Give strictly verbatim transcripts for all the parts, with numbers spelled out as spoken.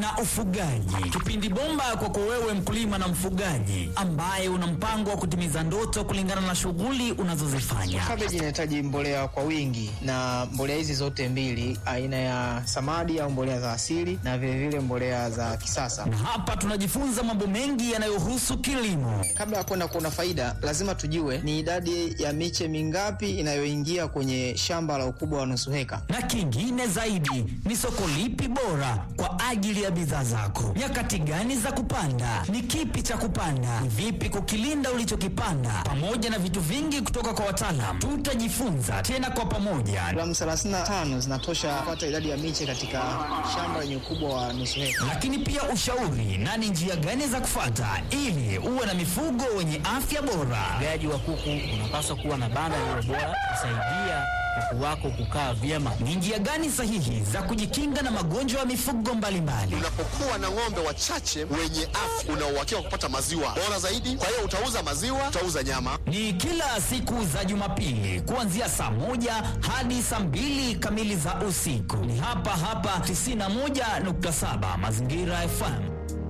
na ufugaji, kipindi bomba kwako wewe mkulima na mfugaji ambaye una mpango wa kutimiza ndoto kulingana na shughuli unazozifanya. Kabeji inahitaji mbolea kwa wingi, na mbolea hizi zote mbili, aina ya samadi au mbolea za asili na vile vile mbolea za kisasa. Na hapa tunajifunza mambo mengi yanayohusu kilimo. Kabla ya kwenda kuona faida, lazima tujue ni idadi ya miche mingapi inayoingia kwenye shamba la ukubwa wa nusu heka. Na kingine zaidi ni soko lipi bora kwa ajili ya bidhaa zako. Nyakati gani za kupanda, ni kipi cha kupanda, ni vipi kukilinda ulichokipanda, pamoja na vitu vingi kutoka kwa wataalamu. Tutajifunza tena kwa pamoja. Gramu thelathini na tano zinatosha kupata idadi ya miche katika shamba lenye ukubwa wa nusu heka. Lakini pia ushauri na ni njia gani za kufuata ili uwe na mifugo wenye afya bora. Ufugaji wa kuku unapaswa kuwa na banda lililo bora kusaidia kuku wako kukaa vyema. Ni njia gani sahihi za kujikinga na magonjwa ya mifugo mbalimbali. Unapokuwa na ng'ombe wachache wenye afya, una uhakika wa kupata maziwa bora zaidi. Kwa hiyo utauza maziwa, utauza nyama. Ni kila siku za Jumapili kuanzia saa moja hadi saa mbili kamili za usiku. Ni hapa hapa tisini na moja nukta saba Mazingira F M.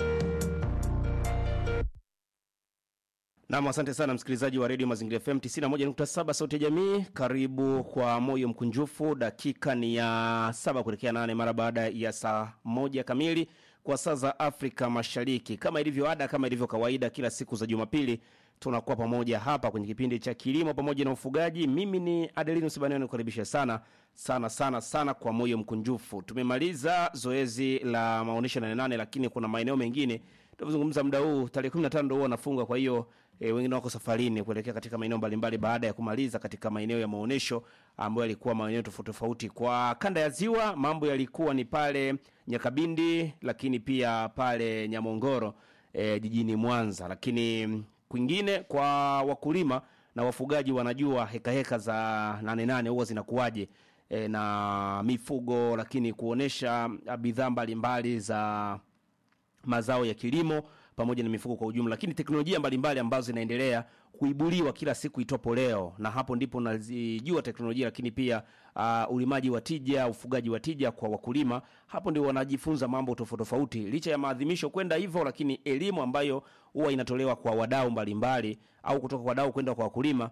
Naam, asante sana msikilizaji wa Radio Mazingira F M tisini na moja nukta saba Sauti ya Jamii. Karibu kwa moyo mkunjufu. Dakika ni ya saba kuelekea nane mara baada ya saa moja kamili kwa saa za Afrika Mashariki. Kama ilivyo ada, kama ilivyo kawaida, kila siku za Jumapili tunakuwa pamoja hapa kwenye kipindi cha kilimo pamoja na ufugaji. Mimi ni Adelinus Baneno, nikukaribisha sana sana sana sana kwa moyo mkunjufu. Tumemaliza zoezi la maonesho nane nane, lakini kuna maeneo mengine tunazungumza muda huu. Tarehe kumi na tano ndio wanafunga, kwa hiyo e, wengine wako safarini kuelekea katika maeneo mbalimbali baada ya kumaliza katika maeneo ya maonesho ambayo yalikuwa maeneo tofauti tofauti. Kwa kanda ya Ziwa mambo yalikuwa ni pale Nyakabindi, lakini pia pale Nyamongoro e, jijini Mwanza. Lakini kwingine kwa wakulima na wafugaji wanajua heka heka za nane nane huwa zinakuaje e, na mifugo, lakini kuonesha bidhaa mbalimbali za mazao ya kilimo pamoja na mifugo kwa ujumla, lakini teknolojia mbalimbali ambazo zinaendelea kuibuliwa kila siku itopo leo. Na hapo ndipo unajua teknolojia, lakini pia uh, ulimaji wa tija, ufugaji wa tija kwa wakulima. Hapo ndio wanajifunza mambo tofauti tofauti. Licha ya maadhimisho kwenda hivyo, lakini elimu ambayo huwa inatolewa kwa wadau mbalimbali au kutoka kwa wadau kwenda kwa wakulima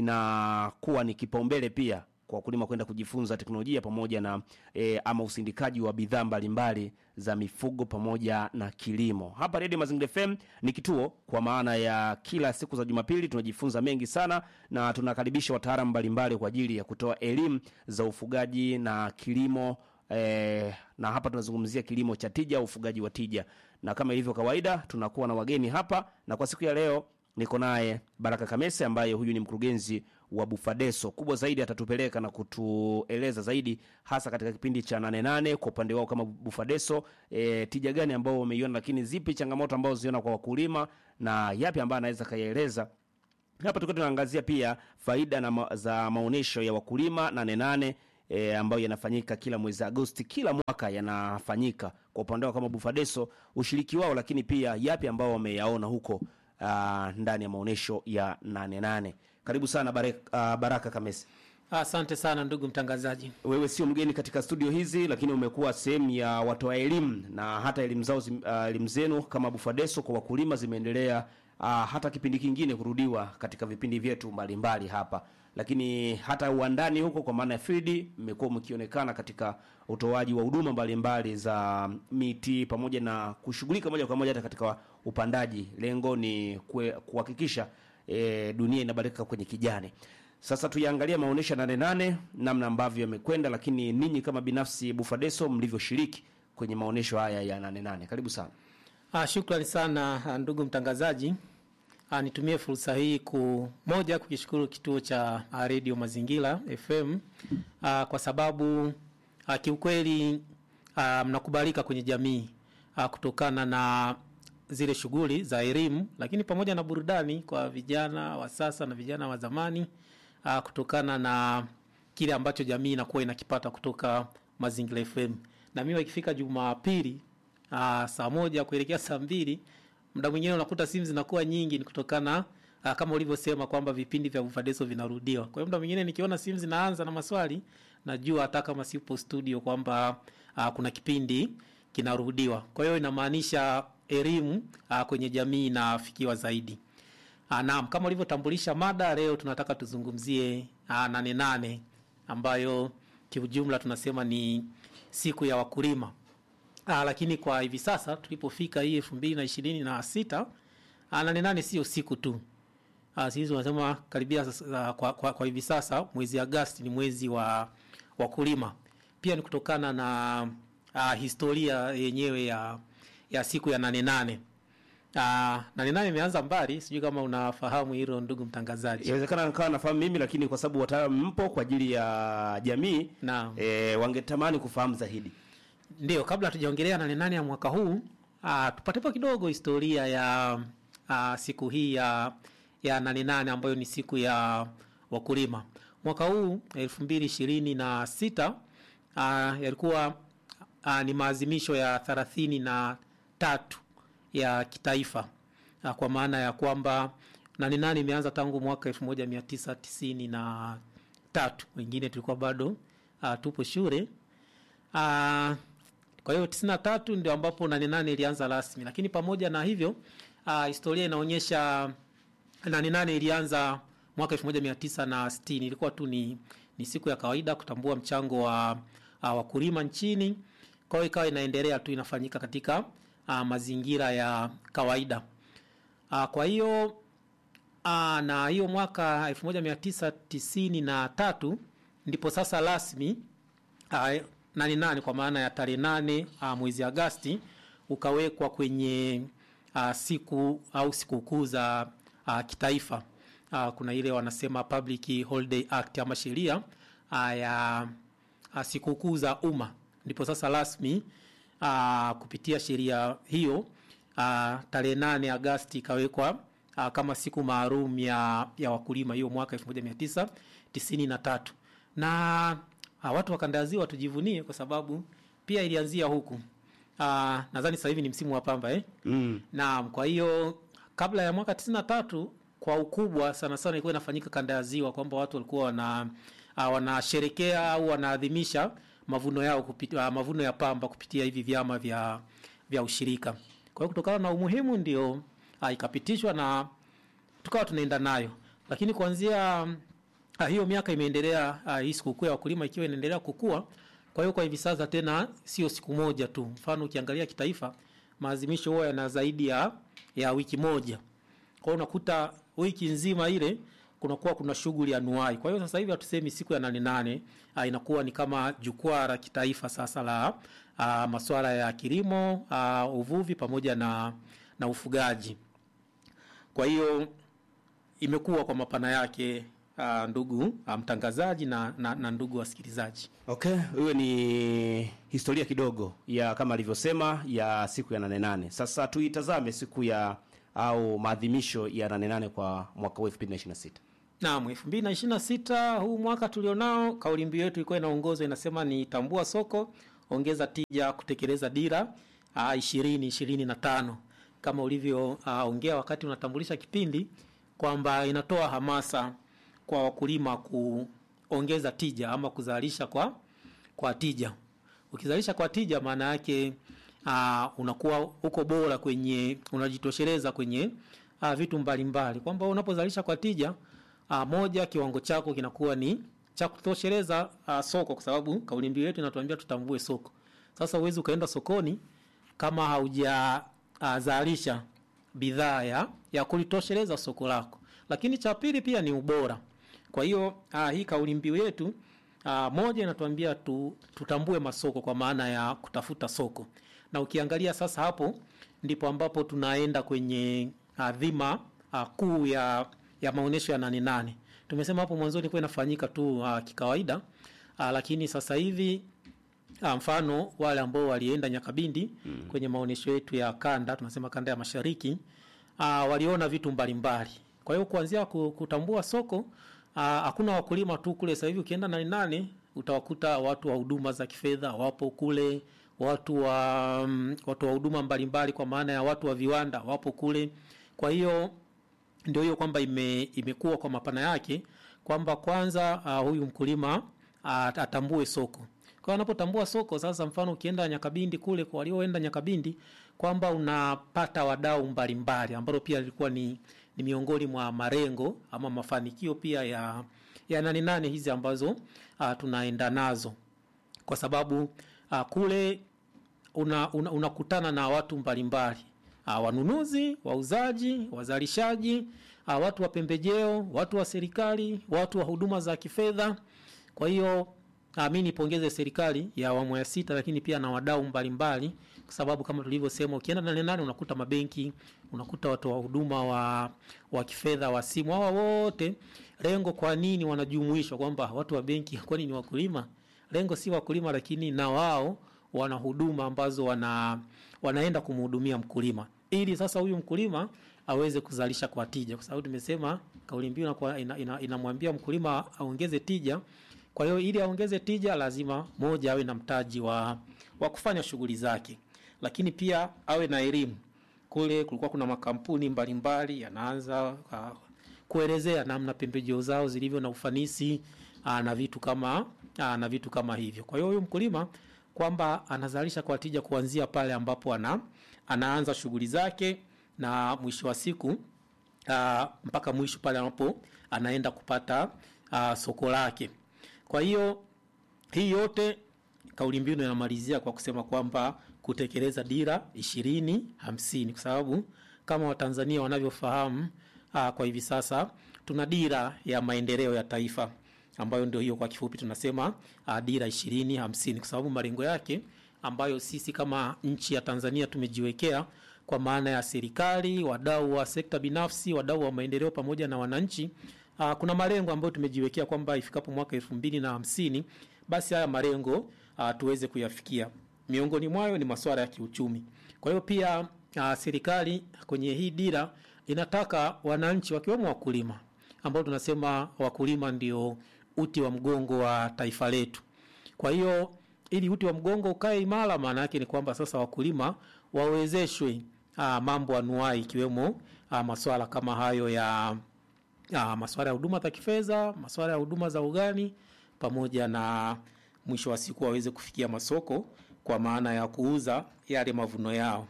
inakuwa ni kipaumbele pia kwa wakulima kwenda kujifunza teknolojia pamoja na e, ama usindikaji wa bidhaa mbalimbali za mifugo pamoja na kilimo. Hapa Radio Mazingira F M ni kituo, kwa maana ya kila siku za Jumapili tunajifunza mengi sana, na tunakaribisha wataalamu mbalimbali kwa ajili ya kutoa elimu za ufugaji na kilimo. E, na hapa tunazungumzia kilimo cha tija, ufugaji wa tija. Na kama ilivyo kawaida tunakuwa na wageni hapa, na kwa siku ya leo niko naye Baraka Kamese ambaye huyu ni mkurugenzi wa Bufadeso. Kubwa zaidi atatupeleka na kutueleza zaidi hasa katika kipindi cha nane nane kwa upande wao kama Bufadeso, e, tija gani ambao wameiona, lakini zipi changamoto ambazo ziona kwa wakulima na yapi ambayo anaweza kayaeleza. Hapa tuko tunaangazia pia faida na ma, za maonesho ya wakulima nane nane e, ambayo yanafanyika kila mwezi Agosti kila mwaka, yanafanyika kwa upande wao kama Bufadeso, ushiriki wao, lakini pia yapi ambao wameyaona huko Uh, ndani ya maonesho ya nane nane. Karibu sana Baraka, uh, Baraka Kamese. Asante sana ndugu mtangazaji. Wewe sio mgeni katika studio hizi, lakini umekuwa sehemu ya watoa elimu, na hata elimu zao uh, elimu zenu kama Bufadeso kwa wakulima zimeendelea uh, hata kipindi kingine kurudiwa katika vipindi vyetu mbalimbali hapa. Lakini hata uandani huko kwa maana ya field mmekuwa mkionekana katika utoaji wa huduma mbalimbali za miti pamoja na kushughulika moja kwa moja hata katika upandaji. Lengo ni kuhakikisha e, dunia inabadilika kwenye kijani. Sasa tuyaangalia maonesho nane nane namna ambavyo yamekwenda, lakini ninyi kama binafsi Bufadeso mlivyoshiriki kwenye maonesho haya ya nane nane. Karibu sana. Ah, shukrani sana ndugu mtangazaji. Ah, nitumie fursa hii ku moja kukishukuru kituo cha Radio Mazingira F M ah, kwa sababu ah, kiukweli ah, mnakubalika kwenye jamii ah, kutokana na zile shughuli za elimu, lakini pamoja na burudani kwa vijana wa sasa na vijana wa zamani ah, kutokana na kile ambacho jamii inakuwa inakipata kutoka Mazingira F M. Na mimi ikifika Jumapili ah, saa moja kuelekea saa mbili, muda mwingine unakuta simu zinakuwa nyingi, ni kutokana uh, kama ulivyosema kwamba vipindi vya Bufadeso vinarudiwa. Kwa hiyo muda mwingine nikiona simu zinaanza na maswali, najua hata kama sipo studio kwamba uh, kuna kipindi kinarudiwa. Kwa hiyo inamaanisha elimu uh, kwenye jamii inafikiwa zaidi. Uh, naam, kama ulivyotambulisha mada, leo tunataka tuzungumzie uh, nane nane ambayo kiujumla tunasema ni siku ya wakulima. Uh, lakini kwa hivi sasa tulipofika hii elfu mbili na ishirini na sita, uh, nane nane sio siku tu. Uh, sisi tunasema karibia uh, kwa, kwa, kwa hivi sasa mwezi Agosti ni mwezi wa wakulima. Pia ni kutokana na uh, historia yenyewe ya ya siku ya nane nane. Ah, nane nane imeanza mbali, sijui kama unafahamu hilo ndugu mtangazaji. Inawezekana nikawa nafahamu mimi, lakini kwa sababu wataalamu mpo kwa ajili ya jamii, eh, wangetamani kufahamu zaidi. Ndio, kabla tujaongelea nane nane ya mwaka huu, ah, tupatepo kidogo historia ya ah, siku hii ya ya nane nane ambayo ni siku ya wakulima. Mwaka huu elfu mbili ishirini na sita ah, yalikuwa ah, ni maadhimisho ya thelathini na tatu ya kitaifa. Ah, kwa maana ya kwamba nane nane imeanza tangu mwaka elfu moja mia tisa tisini na tatu. Wengine tulikuwa bado ah, tupo shule. Ah, kwa hiyo tisini na tatu ndio ambapo nane nane ilianza rasmi. Lakini pamoja na hivyo, ah, historia inaonyesha nane nane ilianza mwaka elfu moja mia tisa sitini. Ilikuwa tu ni, ni siku ya kawaida kutambua mchango wa uh, wakulima nchini. Kwa hiyo ikawa inaendelea tu, inafanyika katika uh, mazingira ya kawaida. Uh, kwa hiyo uh, na hiyo mwaka elfu moja mia tisa tisini na tatu ndipo sasa rasmi uh, nane nane kwa maana ya tarehe nane uh, mwezi Agosti ukawekwa kwenye uh, siku au sikukuu za uh, kitaifa. Uh, kuna ile wanasema Public Holiday Act ama sheria uh, ya uh, sikukuu za umma. Ndipo sasa rasmi uh, kupitia sheria hiyo uh, tarehe nane Agosti ikawekwa uh, kama siku maalum ya ya wakulima, hiyo mwaka elfu moja mia tisa tisini na tatu. Na uh, watu wa kanda ya Ziwa tujivunie kwa sababu pia ilianzia huku. Uh, nadhani sasa hivi ni msimu wa pamba eh. Mm. Naam, kwa hiyo kabla ya mwaka tisini na tatu kwa ukubwa sana sana ilikuwa inafanyika kanda ya Ziwa, kwamba watu walikuwa wana uh, wanasherekea au wanaadhimisha mavuno yao kupitia uh, mavuno ya pamba kupitia hivi vyama vya vya ushirika. Kwa hiyo kutokana na umuhimu ndio uh, ikapitishwa na tukawa tunaenda nayo. Lakini kuanzia uh, hiyo miaka imeendelea, uh, hii sikukuu ya wakulima ikiwa inaendelea kukua. Kwa hiyo kwa hivi sasa tena sio siku moja tu. Mfano ukiangalia kitaifa, maadhimisho huwa yana zaidi ya ya wiki moja. Kwa hiyo unakuta wiki nzima ile kunakuwa kuna shughuli anuai. Kwa hiyo sasa hivi hatusemi siku ya nane nane, uh, inakuwa ni kama jukwaa la kitaifa sasa la uh, masuala ya kilimo, uh, uvuvi pamoja na na ufugaji. Kwa hiyo imekuwa kwa mapana yake, uh, ndugu uh, mtangazaji na, na, na ndugu wasikilizaji. Okay, hiyo ni historia kidogo ya kama alivyosema ya siku ya nane nane. Sasa tuitazame siku ya au maadhimisho ya nane nane kwa mwaka elfu mbili na ishirini na sita. Naam, elfu mbili na ishirini na sita huu mwaka tulionao, kauli mbiu yetu ilikuwa inaongozwa inasema ni tambua soko, ongeza tija, kutekeleza dira uh, ishirini ishirini na tano. Kama ulivyo uh, ongea wakati unatambulisha kipindi kwamba inatoa hamasa kwa wakulima kuongeza tija ama kuzalisha kwa kwa tija. Ukizalisha kwa tija maana yake uh, unakuwa uko bora kwenye, unajitosheleza kwenye uh, vitu mbalimbali. Kwamba unapozalisha kwa tija, uh, moja, kiwango chako kinakuwa ni cha kutosheleza uh, soko, kwa sababu kauli mbiu yetu inatuambia tutambue soko. Sasa uwezi ukaenda sokoni kama hauja uh, zalisha bidhaa ya ya kulitosheleza soko lako. Lakini cha pili pia ni ubora. Kwa hiyo uh, hii kauli mbiu yetu uh, moja inatuambia tu, tutambue masoko kwa maana ya kutafuta soko. Na ukiangalia sasa hapo ndipo ambapo tunaenda kwenye uh, dhima uh, kuu ya ya maonesho ya nane nane. Tumesema hapo mwanzoni kwa inafanyika tu uh, kikawaida, uh, lakini sasa hivi uh, mfano wale ambao walienda Nyakabindi mm. kwenye maonesho yetu ya kanda, tunasema kanda ya Mashariki, uh, waliona vitu mbalimbali. Kwa hiyo kuanzia kutambua soko, hakuna uh, wakulima tu kule. Sasa hivi ukienda nane nane utawakuta watu wa huduma za kifedha wapo kule, watu wa um, watu wa huduma mbalimbali kwa maana ya watu wa viwanda wapo kule. Kwa hiyo ndio hiyo kwamba ime, imekuwa kwa mapana yake kwamba kwanza uh, huyu mkulima uh, atambue soko. Kwa wanapotambua soko sasa, mfano ukienda Nyakabindi kule, kwa walioenda Nyakabindi, kwamba unapata wadau mbalimbali ambao pia ilikuwa ni, ni miongoni mwa marengo ama mafanikio pia ya ya nane nane hizi ambazo uh, tunaenda nazo, kwa sababu uh, kule unakutana una, una na watu mbalimbali, uh, wanunuzi, wauzaji, wazalishaji, uh, watu wa pembejeo, watu wa serikali, watu wa huduma za kifedha. Kwa hiyo mimi nipongeze serikali ya awamu ya sita, lakini pia na wadau mbalimbali, kwa sababu kama tulivyosema, ukienda nane nane unakuta mabenki, unakuta watu wa huduma wa wa kifedha, wa simu, hawa wote. Lengo kwa nini wanajumuishwa, kwamba watu wa benki kwa nini wakulima? Lengo si wakulima, lakini na wao wana huduma ambazo wana wanaenda kumhudumia mkulima, ili sasa huyu mkulima aweze kuzalisha kwa tija, kwa sababu tumesema kauli mbiu inamwambia ina, ina, ina mkulima aongeze tija. Kwa hiyo ili aongeze tija lazima moja awe na mtaji wa wa kufanya shughuli zake, lakini pia awe na elimu. Kule kulikuwa kuna makampuni mbalimbali yanaanza uh, kuelezea namna pembejeo zao zilivyo na ufanisi uh, na vitu kama uh, na vitu kama hivyo. Kwa hiyo huyu mkulima kwamba anazalisha kwa tija kuanzia pale ambapo ana anaanza shughuli zake, na mwisho wa siku uh, mpaka mwisho pale ambapo anaenda kupata uh, soko lake. Kwa hiyo hii yote kauli mbiu inamalizia kwa kusema kwamba kutekeleza dira ishirini hamsini, kwa sababu kama Watanzania wanavyofahamu aa, kwa hivi sasa tuna dira ya maendeleo ya taifa ambayo ndio hiyo kwa kifupi tunasema aa, dira ishirini hamsini, kwa sababu malengo yake ambayo sisi kama nchi ya Tanzania tumejiwekea, kwa maana ya serikali, wadau wa sekta binafsi, wadau wa maendeleo pamoja na wananchi. Uh, kuna malengo ambayo tumejiwekea kwamba ifikapo mwaka elfu mbili na hamsini basi haya malengo uh, tuweze kuyafikia. Miongoni mwayo ni masuala ya kiuchumi. Kwa hiyo pia uh, serikali kwenye hii dira inataka wananchi wakiwemo wakulima, ambao tunasema wakulima ndio uti wa mgongo wa taifa letu. Kwa hiyo ili uti wa mgongo ukae imara, maana yake ni kwamba sasa wakulima wawezeshwe uh, mambo anuai, ikiwemo uh, masuala kama hayo ya Ah, masuala ya huduma za kifedha, masuala ya huduma za ugani, pamoja na mwisho wa siku waweze kufikia masoko kwa maana ya kuuza yale mavuno yao.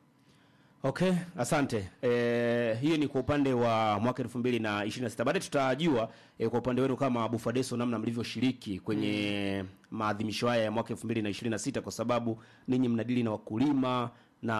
Okay, asante. Eh, hiyo ni kwa upande wa mwaka elfu mbili na ishirini na sita. Baadaye tutajua eh, kwa upande wenu kama Bufadeso namna mlivyoshiriki kwenye mm. maadhimisho haya ya mwaka elfu mbili na ishirini na sita, kwa sababu ninyi mnadili na wakulima na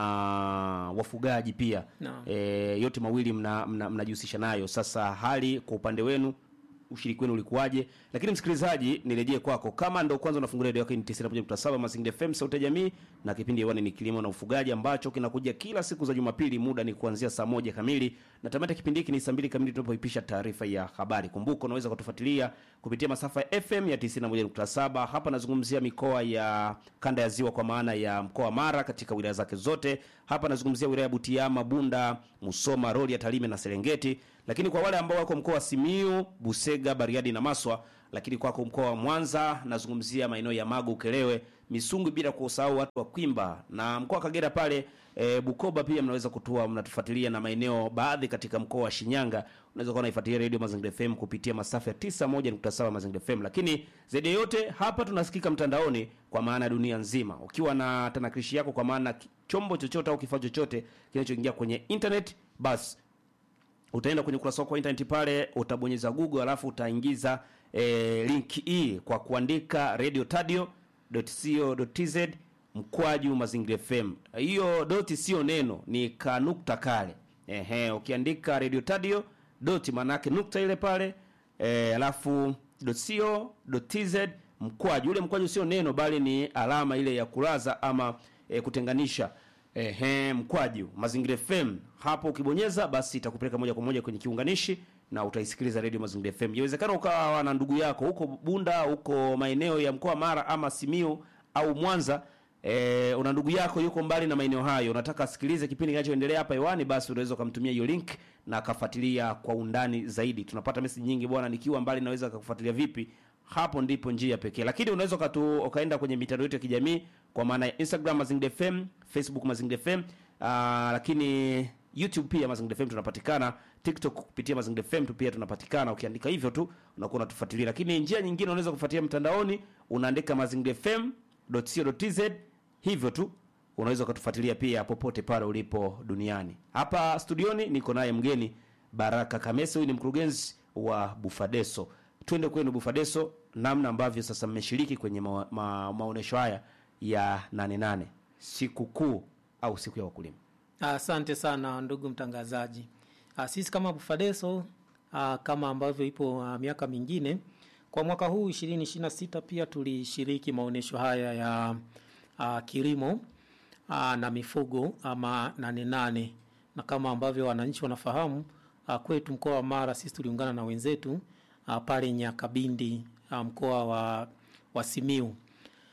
wafugaji pia no. E, yote mawili mnajihusisha mna, mna nayo. Sasa hali kwa upande wenu, ushiriki wenu ulikuwaje? Lakini msikilizaji, nirejee kwako kama ndio kwanza unafungulia radio yako, ni tisini na moja nukta saba Mazingira F M, sauti ya jamii, na kipindi hewani ni kilimo na ufugaji, ambacho kinakuja kila siku za Jumapili, muda ni kuanzia saa moja kamili na tamata kipindi hiki ni saa mbili kamili tunapoipisha taarifa ya habari. Kumbuka unaweza kutufuatilia kupitia masafa ya F M ya tisini na moja nukta saba. Hapa nazungumzia mikoa ya kanda ya Ziwa, kwa maana ya mkoa Mara katika wilaya zake zote. Hapa nazungumzia wilaya ya Butiama, Bunda, Musoma, Rorya, Tarime na Serengeti. Lakini kwa wale ambao wako mkoa wa Simiyu, Busega, Bariadi na Maswa, lakini kwako mkoa wa Mwanza nazungumzia maeneo ya Magu, Ukerewe, Misungu, bila kusahau watu wa Kwimba, na mkoa wa Kagera pale e, Bukoba pia mnaweza kutua mnatufuatilia, na maeneo baadhi katika mkoa wa Shinyanga unaweza kuwa unaifuatilia Radio Mazingira F M kupitia masafa ya tisini na moja nukta saba Mazingira F M. Lakini zaidi yote hapa tunasikika mtandaoni kwa maana dunia nzima. Ukiwa na tanakrishi yako, kwa maana chombo chochote au kifaa chochote kinachoingia kwenye internet, basi utaenda kwenye ukurasa wako wa internet pale, utabonyeza Google, alafu utaingiza e, link hii kwa kuandika radio tadio dot co dot tz mkwaju Mazingira F M. Hiyo dot sio neno, ni kanukta kale. Ehe, ukiandika radio tadio dot manake nukta ile pale, e, alafu .co .tz mkwaju. Ule mkwaju sio neno, bali ni alama ile ya kulaza ama e, kutenganisha. Ehe, mkwaju Mazingira F M. Hapo ukibonyeza basi itakupeleka moja kwa moja kwenye kiunganishi na utaisikiliza Radio Mazingira F M. Inawezekana ukawa na ndugu yako huko Bunda, huko maeneo ya mkoa Mara ama Simiyu au Mwanza, eh, una ndugu yako yuko mbali na maeneo hayo, unataka asikilize kipindi kinachoendelea hapa hewani, basi unaweza kumtumia hiyo link na akafuatilia kwa undani zaidi. Tunapata message nyingi, bwana, nikiwa mbali naweza kukufuatilia vipi? Hapo ndipo njia pekee. Lakini unaweza ukatu ukaenda kwenye mitandao yetu ya kijamii, kwa maana ya Instagram Mazingira F M, Facebook Mazingira F M, uh, lakini YouTube pia Mazingira F M tunapatikana, TikTok kupitia Mazingira F M tu pia tunapatikana. Ukiandika hivyo tu unakuwa unatufuatilia. Lakini njia nyingine unaweza kufuatilia mtandaoni, unaandika mazingira f m dot co dot t z, hivyo tu unaweza kutufuatilia pia popote pale ulipo duniani. Hapa studioni niko naye mgeni Baraka Kamese, huyu ni mkurugenzi wa Bufadeso. Twende kwenu Bufadeso, namna ambavyo sasa mmeshiriki kwenye ma, ma, maonesho haya ya nane nane, siku kuu au siku ya wakulima. Asante sana ndugu mtangazaji. Uh, sisi kama Bufadeso uh, kama ambavyo ipo uh, miaka mingine, kwa mwaka huu ishirini ishirini na sita pia tulishiriki maonesho haya ya uh, kilimo uh, na mifugo ama nane nane. Na kama ambavyo wananchi wanafahamu, uh, kwetu mkoa wa Mara sisi tuliungana na wenzetu uh, pale Nyakabindi uh, mkoa wa, wa Simiu. Uh,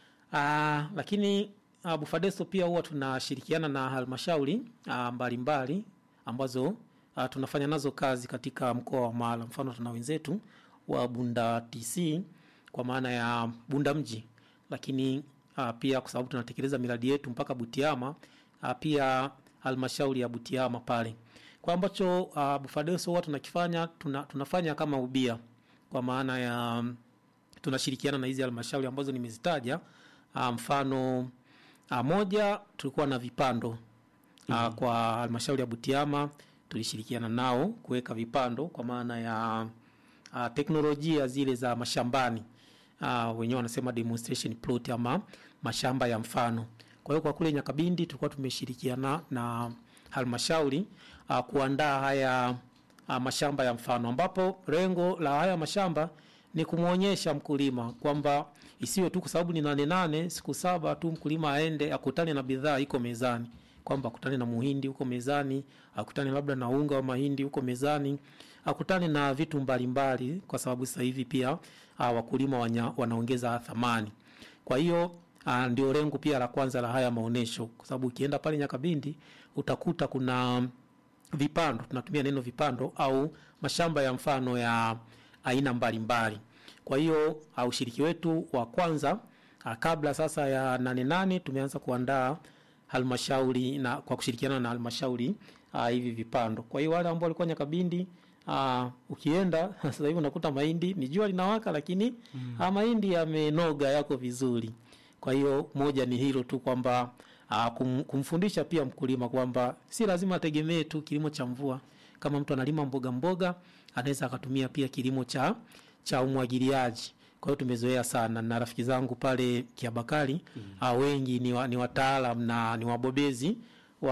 lakini uh, Bufadeso pia huwa tunashirikiana na halmashauri uh, mbalimbali ambazo uh, tunafanya nazo kazi katika mkoa wa Mara. Mfano tuna wenzetu wa Bunda T C kwa maana ya Bunda mji, lakini uh, pia kwa sababu tunatekeleza miradi yetu mpaka Butiama, uh, pia halmashauri ya Butiama pale. Kwa ambacho uh, Bufadeso huwa tunakifanya tuna, tunafanya kama ubia, kwa maana ya um, tunashirikiana na hizi halmashauri ambazo nimezitaja. Uh, mfano uh, moja tulikuwa na vipando uh, mm-hmm. kwa halmashauri ya Butiama tulishirikiana nao kuweka vipando kwa maana ya uh, teknolojia zile za mashambani, uh, wenyewe wanasema demonstration plot ama mashamba ya mfano. Kwa hiyo kwa kule Nyakabindi tulikuwa tumeshirikiana na halmashauri uh, kuandaa haya uh, mashamba ya mfano, ambapo lengo la haya mashamba ni kumuonyesha mkulima kwamba isiwe tu kwa sababu ni nane nane siku saba tu mkulima aende akutane na bidhaa iko mezani, kwamba akutane na muhindi huko mezani, akutane labda na unga wa mahindi huko mezani, akutane na vitu mbalimbali, kwa sababu sasa hivi pia uh, wakulima wanya, wanaongeza thamani. Kwa hiyo uh, ndio lengo pia la kwanza la haya maonesho, kwa sababu ukienda pale Nyakabindi utakuta kuna vipando, tunatumia neno vipando au mashamba ya mfano ya aina mbalimbali. Kwa hiyo uh, ushiriki wetu wa kwanza uh, kabla sasa ya nane nane tumeanza kuandaa halmashauri na kwa kushirikiana na halmashauri uh, hivi vipando. Kwa hiyo wale ambao walikuwa Nyakabindi, uh, ukienda sasa hivi unakuta mahindi ni jua linawaka, lakini mm. uh, mahindi yamenoga yako vizuri. Kwa hiyo moja ni hilo tu, kwamba uh, kum, kumfundisha pia mkulima kwamba si lazima ategemee tu kilimo cha mvua. Kama mtu analima mboga mboga, anaweza akatumia pia kilimo cha cha umwagiliaji. Kwa hiyo tumezoea sana na rafiki zangu pale Kiabakari, mm. uh, wengi ni, wa, ni wataalamu na ni wabobezi wa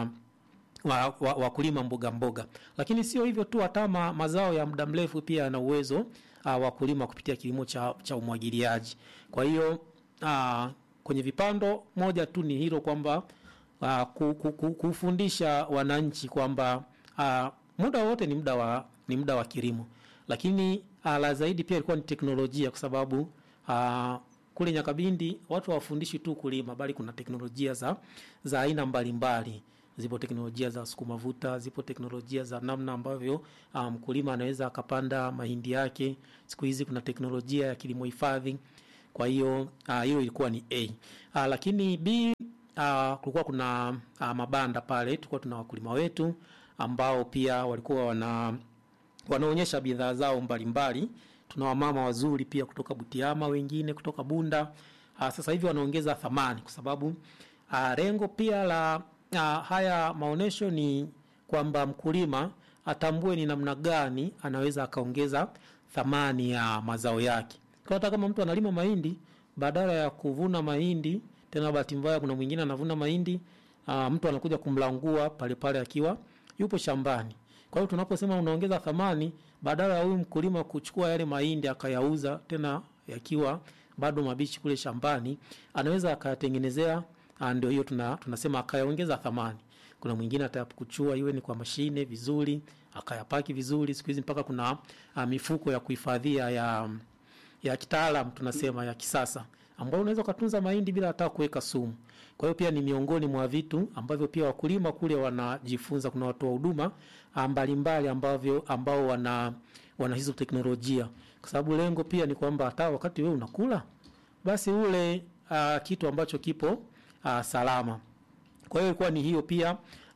wa, wa, wa kulima mboga mboga. Lakini sio hivyo tu, hata ma, mazao ya muda mrefu pia yana uwezo uh, wa kulima kupitia kilimo cha cha umwagiliaji. Kwa hiyo uh, kwenye vipando moja tu ni hilo, kwamba uh, ku, ku, ku, kufundisha wananchi kwamba uh, muda wote ni muda wa ni muda wa kilimo. Lakini uh, la zaidi pia ilikuwa ni teknolojia, kwa sababu uh, kule Nyakabindi watu hawafundishi tu kulima, bali kuna teknolojia za za aina mbalimbali. Zipo teknolojia za sukuma vuta, zipo teknolojia za namna ambavyo mkulima um, anaweza akapanda mahindi yake. Siku hizi kuna teknolojia ya kilimo hifadhi. Kwa hiyo hiyo uh, ilikuwa ni A. Uh, lakini B, uh, kulikuwa kuna uh, mabanda pale, tulikuwa tuna wakulima wetu ambao pia walikuwa wana wanaonyesha bidhaa zao mbalimbali. Tuna wamama wazuri pia kutoka Butiama, wengine kutoka Bunda. Uh, sasa hivi wanaongeza thamani, kwa sababu uh, lengo pia la uh, haya maonesho ni kwamba mkulima atambue ni namna gani anaweza akaongeza thamani ya mazao yake. Kwa hata kama mtu analima mahindi, badala ya kuvuna mahindi tena bahati mbaya kuna mwingine anavuna mahindi, uh, mtu anakuja kumlangua pale pale akiwa yupo shambani. Kwa hiyo tunaposema unaongeza thamani, badala ya huyu mkulima kuchukua yale mahindi akayauza tena yakiwa bado mabichi kule shambani, anaweza akayatengenezea, ndio hiyo tuna, tunasema akayaongeza thamani. Kuna mwingine atakuchua iwe ni kwa mashine vizuri, akayapaki vizuri. Siku hizi mpaka kuna uh, mifuko ya kuhifadhia ya ya kitaalamu tunasema ya kisasa, ambao unaweza kutunza mahindi bila hata kuweka sumu. Kwa hiyo pia ni miongoni mwa vitu ambavyo pia wakulima kule wanajifunza. Kuna watu wa huduma mbalimbali ambavyo ambao wana wana hizo teknolojia, kwa sababu lengo pia ni kwamba hata wakati wewe unakula basi ule uh, kitu ambacho kipo uh, salama. Kwa hiyo ilikuwa ni hiyo pia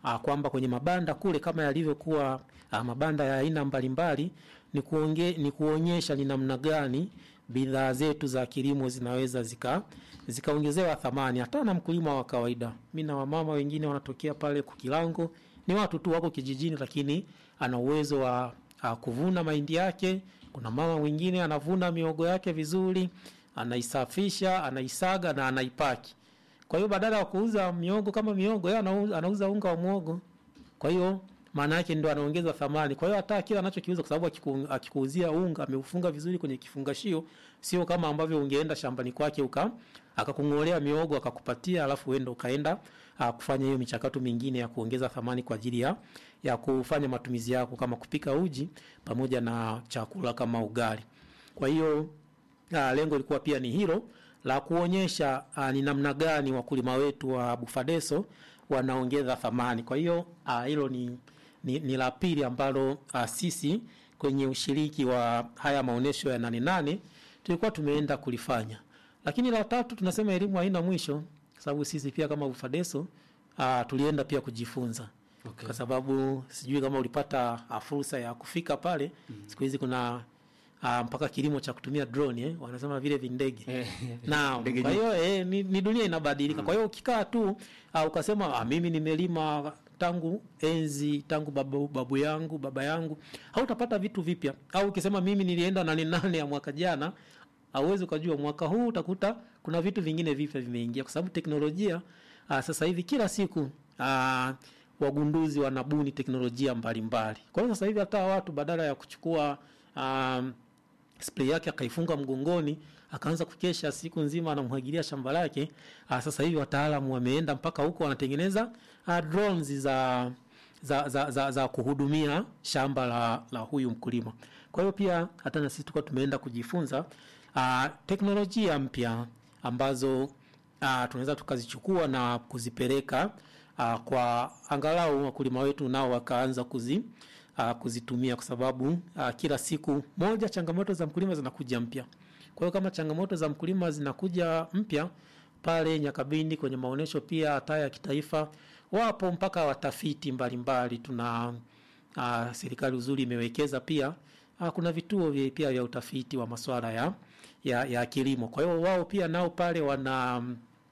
uh, kwamba kwenye mabanda kule kama yalivyokuwa uh, mabanda ya aina mbalimbali ni kuonge, ni kuonyesha ni namna gani bidhaa zetu za kilimo zinaweza zika zikaongezewa thamani hata na mkulima wa kawaida. Mimi na wamama wengine wanatokea pale Kukilango, ni watu tu wako kijijini, lakini ana uwezo wa uh, kuvuna mahindi yake. Kuna mama mwingine anavuna miogo yake vizuri, anaisafisha, anaisaga na anaipaki. Kwa hiyo badala ya kuuza miogo kama miogo, yeye anauza, anauza unga wa muogo. Kwa hiyo maana yake ndio anaongeza thamani. Kwa hiyo hata kile anachokiuza, kwa sababu akiku, akikuuzia unga ameufunga vizuri kwenye kifungashio, sio kama ambavyo ungeenda shambani kwake uka akakungolea miogo akakupatia alafu uende ukaenda uh, kufanya hiyo michakato mingine ya kuongeza thamani kwa ajili ya ya kufanya matumizi yako kama kupika uji pamoja na chakula kama ugali. Kwa hiyo uh, lengo lilikuwa pia ni hilo la kuonyesha uh, ni namna gani wakulima wetu wa Bufadeso wanaongeza thamani. Kwa hiyo uh, hilo ni ni, ni la pili ambalo uh, sisi kwenye ushiriki wa haya maonesho ya nane nane tulikuwa tumeenda kulifanya. Lakini la tatu tunasema elimu haina mwisho, sababu sisi pia kama Bufadeso uh, tulienda pia kujifunza. Okay. Kwa sababu sijui kama ulipata uh, fursa ya kufika pale. Mm-hmm. Siku hizi kuna uh, mpaka kilimo cha kutumia drone eh, wanasema vile vindege. Na kwa hiyo eh, ni, ni dunia inabadilika. Mm-hmm. Kwa hiyo ukikaa tu uh, ukasema ah, mimi nimelima tangu enzi tangu babu, babu yangu baba yangu, hautapata vitu vipya. Au ukisema mimi nilienda nane nane ya mwaka jana, hauwezi kujua mwaka huu utakuta kuna vitu vingine vipya vimeingia, kwa sababu teknolojia uh, sasa hivi kila siku uh, wagunduzi wanabuni teknolojia mbalimbali. Kwa hiyo sasa hivi hata watu badala ya kuchukua um, spray yake akaifunga mgongoni akaanza kukesha siku nzima anamwagilia shamba lake, uh, sasa hivi wataalamu wameenda mpaka huko wanatengeneza uh, drones za za, za za za kuhudumia shamba la la huyu mkulima. Kwa hiyo pia hata na sisi tulikuwa tumeenda kujifunza uh, teknolojia mpya ambazo uh, tunaweza tukazichukua na kuzipeleka uh, kwa angalau wakulima wetu nao wakaanza kuzi uh, kuzitumia, kwa sababu uh, kila siku moja changamoto za mkulima zinakuja mpya. Kwa hiyo kama changamoto za mkulima zinakuja mpya pale Nyakabindi kwenye maonesho pia hata ya kitaifa wapo mpaka watafiti mbalimbali. Tuna uh, serikali uzuri imewekeza pia uh, kuna vituo vya pia vya utafiti wa masuala ya ya, ya kilimo. Kwa hiyo wao pia nao pale wana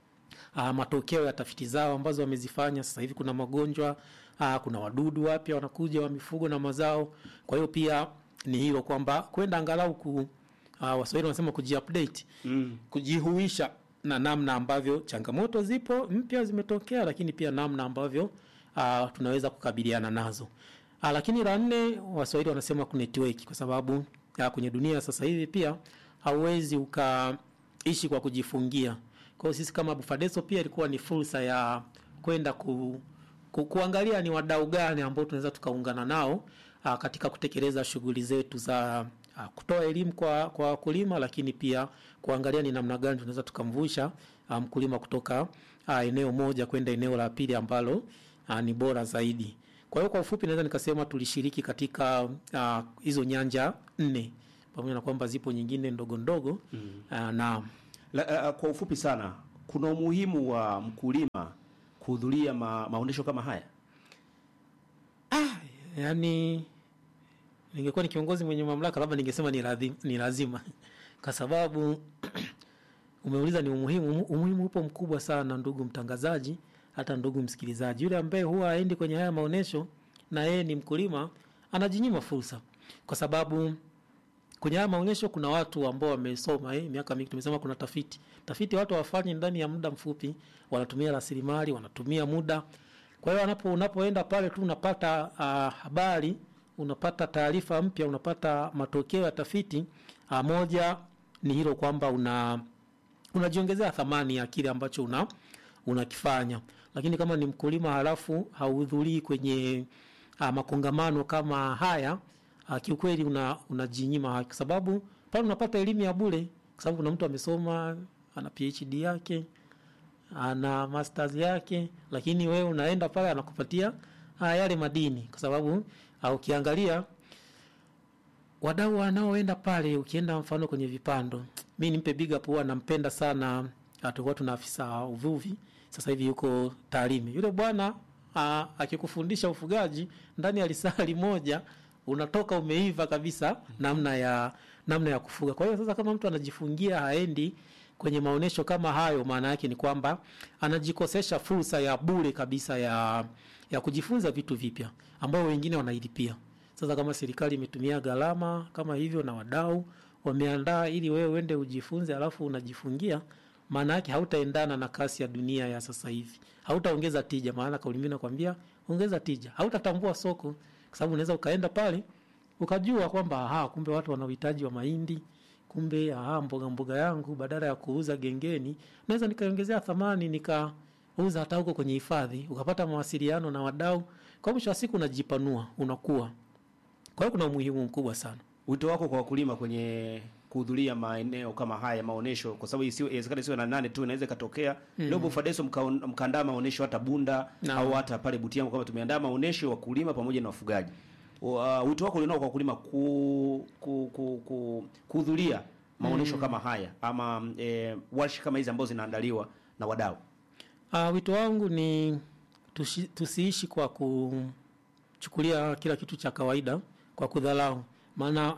uh, matokeo ya tafiti zao ambazo wamezifanya. Sasa hivi kuna magonjwa uh, kuna wadudu wapya wanakuja wa mifugo na mazao. Kwa hiyo pia ni hilo kwamba kwenda angalau ku uh, Waswahili wanasema kujiupdate, mm. kujihuisha na namna ambavyo changamoto zipo mpya zimetokea, lakini pia namna ambavyo uh, tunaweza kukabiliana nazo. Uh, lakini la nne Waswahili wanasema ku network, kwa sababu uh, kwenye dunia sasa hivi pia hauwezi ukaishi kwa kujifungia. Kwa hiyo sisi kama Bufadeso pia ilikuwa ni fursa ya kwenda ku, ku, kuangalia ni wadau gani ambao tunaweza tukaungana nao uh, katika kutekeleza shughuli zetu za uh, kutoa elimu kwa kwa wakulima, lakini pia kuangalia ni namna gani tunaweza tukamvusha mkulima um, kutoka uh, eneo moja kwenda eneo la pili ambalo uh, ni bora zaidi. Kwa hiyo kwa ufupi naweza nikasema tulishiriki katika uh, hizo nyanja nne, pamoja na kwamba zipo nyingine ndogo ndogo. Mm. Uh, na La, uh, kwa ufupi sana, kuna umuhimu wa mkulima kuhudhuria ma, maonesho kama haya? Ah, yani ningekuwa ni kiongozi mwenye mamlaka labda ningesema ni lazima, ni lazima. Kwa sababu umeuliza ni umuhimu, umuhimu upo mkubwa sana ndugu mtangazaji, hata ndugu msikilizaji. Yule ambaye huwa haendi kwenye haya maonesho na yeye ni mkulima anajinyima fursa, kwa sababu kwenye haya maonesho kuna watu ambao wamesoma eh miaka mingi. Tumesema kuna tafiti. Tafiti watu wafanye ndani ya muda mfupi, wanatumia rasilimali, wanatumia muda. Kwa hiyo unapo unapoenda pale tu unapata uh, habari, unapata taarifa mpya, unapata matokeo ya tafiti. Uh, moja ni hilo kwamba una unajiongezea thamani ya kile ambacho una unakifanya. Lakini kama ni mkulima halafu hauhudhurii kwenye uh, makongamano kama haya, Uh, kiukweli una unajinyima haki, sababu pale unapata elimu ya bure, kwa sababu kuna mtu amesoma ana P H D yake, ana masters yake, lakini wewe unaenda pale anakupatia uh, yale madini, kwa sababu uh, ukiangalia wadau wanaoenda pale, ukienda mfano kwenye vipando, mimi nimpe big up, huwa nampenda sana. Atakuwa tuna afisa uvuvi sasa hivi yuko Tarime. Yule bwana a, akikufundisha ufugaji ndani ya lisali moja unatoka umeiva kabisa namna ya namna ya kufuga. Kwa hiyo sasa kama mtu anajifungia haendi kwenye maonesho kama hayo, maana yake ni kwamba anajikosesha fursa ya bure kabisa ya ya kujifunza vitu vipya ambao wengine wanailipia. Sasa kama serikali imetumia gharama kama hivyo na wadau wameandaa ili wewe uende ujifunze alafu unajifungia, maana yake hautaendana na kasi ya dunia ya sasa hivi. Hautaongeza tija, maana kauli mbiu nakwambia ongeza tija. Hautatambua soko kwa sababu unaweza ukaenda pale ukajua kwamba aha, kumbe watu wana uhitaji wa mahindi, kumbe aha, mboga mboga yangu badala ya kuuza gengeni naweza nikaongezea thamani nikauza hata huko kwenye hifadhi, ukapata mawasiliano na wadau. Kwa mwisho wa siku unajipanua, unakuwa. Kwa hiyo kuna umuhimu mkubwa sana. Wito wako kwa wakulima kwenye kuhudhuria maeneo kama haya maonesho, kwa sababu isiwe inawezekana isiwe na nane tu, inaweza katokea mm. Leo Bufadeso mkaandaa maonesho hata Bunda no. au hata pale Butiama kama tumeandaa maonesho wakulima pamoja na wafugaji. Uh, wito wako unao kwa wakulima ku ku ku, ku kuhudhuria maonesho mm. kama haya ama e, warsha kama hizi ambazo zinaandaliwa na wadau? Uh, wito wangu ni tushi, tusiishi kwa kuchukulia kila kitu cha kawaida, kwa kudharau. Maana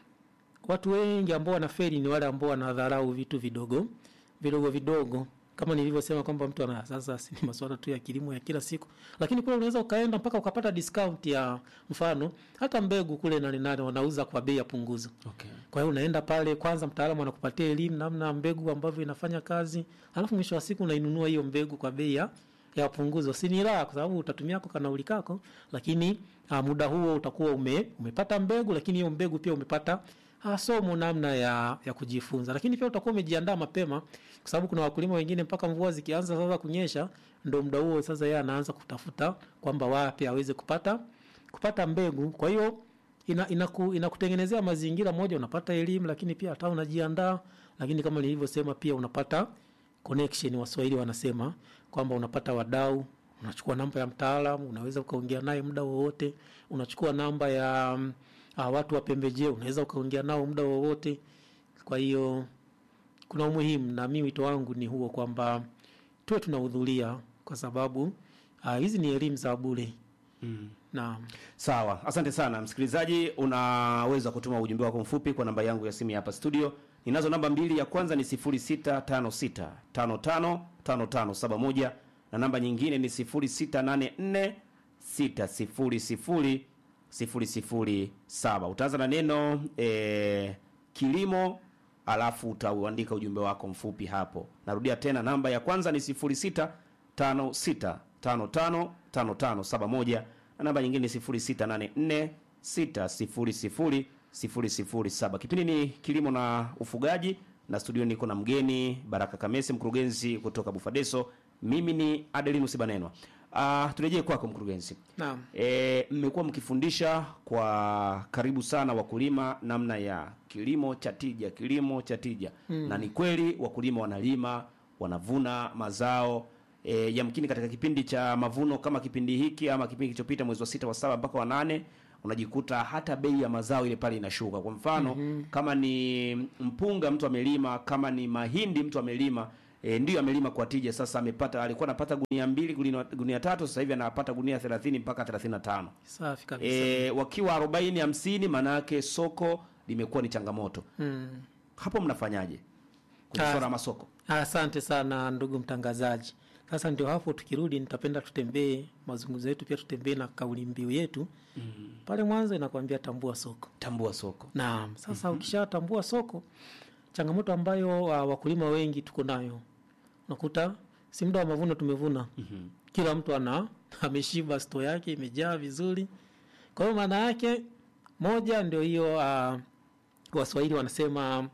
watu wengi ambao wanafeli ni wale ambao wanadharau vitu vidogo vidogo vidogo, kama nilivyosema kwamba mtu ana sasa si masuala tu ya kilimo ya kila siku, lakini kule unaweza ukaenda mpaka ukapata discount ya mfano hata mbegu kule nane nane wanauza kwa bei ya punguzo. Okay. Kwa hiyo unaenda pale, kwanza mtaalamu anakupatia elimu namna mbegu ambavyo inafanya kazi, alafu mwisho wa siku unainunua hiyo mbegu kwa bei ya ya punguzo. Si ni raha kwa sababu utatumia kwa kanauli kako, lakini uh, muda huo utakuwa ume, umepata mbegu, lakini hiyo mbegu pia umepata uh, somo namna ya ya kujifunza. Lakini pia utakuwa umejiandaa mapema kwa sababu kuna wakulima wengine mpaka mvua zikianza sasa kunyesha ndio muda huo sasa yeye anaanza kutafuta kwamba wapi aweze kupata kupata mbegu. Kwa hiyo ina inaku, inakutengenezea mazingira moja, unapata elimu lakini pia hata unajiandaa, lakini kama nilivyosema pia unapata connection. Waswahili wanasema kwamba unapata wadau, unachukua namba ya mtaalamu, unaweza ukaongea naye muda wowote, unachukua namba ya uh, watu wa pembejeo, unaweza ukaongea nao muda wowote. Kwa hiyo kuna umuhimu, na mimi wito wangu ni huo kwamba tuwe tunahudhuria kwa sababu uh, hizi ni elimu za bure. Mm. Naam. Sawa, asante sana msikilizaji. Unaweza kutuma ujumbe wako mfupi kwa namba yangu ya simu hapa studio. Ninazo namba mbili, ya kwanza ni sifuri sita tano sita tano tano tano tano saba moja na namba nyingine ni sifuri sita nane nne sita sifuri sifuri sifuri sifuri saba. Utaanza na neno e, kilimo alafu utaandika ujumbe wako mfupi hapo. Narudia tena, namba ya kwanza ni sifuri sita tano sita tano tano tano tano saba moja na namba nyingine ni sifuri sita nane nne sita sifuri sifuri sifuri sifuri saba. Kipindi ni kilimo na ufugaji, na studio niko na mgeni Baraka Kamese, mkurugenzi kutoka Bufadeso. Mimi ni Adelinus Banenwa. Ah, uh, turejee kwako mkurugenzi. Naam. Eh, mmekuwa mkifundisha kwa karibu sana wakulima namna ya kilimo cha tija, kilimo cha tija. Mm. Na ni kweli wakulima wanalima, wanavuna mazao. E, yamkini katika kipindi cha mavuno kama kipindi hiki ama kipindi kilichopita mwezi wa sita wa saba mpaka wa nane unajikuta hata bei ya mazao ile pale inashuka. Kwa mfano mm-hmm. kama ni mpunga mtu amelima, kama ni mahindi mtu amelima, e, ndio amelima kwa tija, sasa amepata, alikuwa anapata gunia mbili, gunia, gunia tatu, sasa hivi anapata gunia thelathini mpaka thelathini na tano. Safi kabisa. E, wakiwa arobaini hamsini maana yake soko limekuwa ni changamoto. Mm. Hapo mnafanyaje kusora masoko? Asante sana ndugu mtangazaji. Sasa ndio hapo tukirudi nitapenda tutembee mazungumzo yetu, pia tutembee na kauli mbiu yetu. Mm-hmm. Pale mwanzo inakwambia tambua soko. Tambua soko. Naam. Sasa mm-hmm. ukishatambua soko, changamoto ambayo uh, wakulima wengi tuko nayo, unakuta si muda wa mavuno tumevuna. Mm-hmm. Kila mtu ana ameshiba, store yake imejaa vizuri. Kwa hiyo maana yake moja ndio hiyo, uh, Waswahili wanasema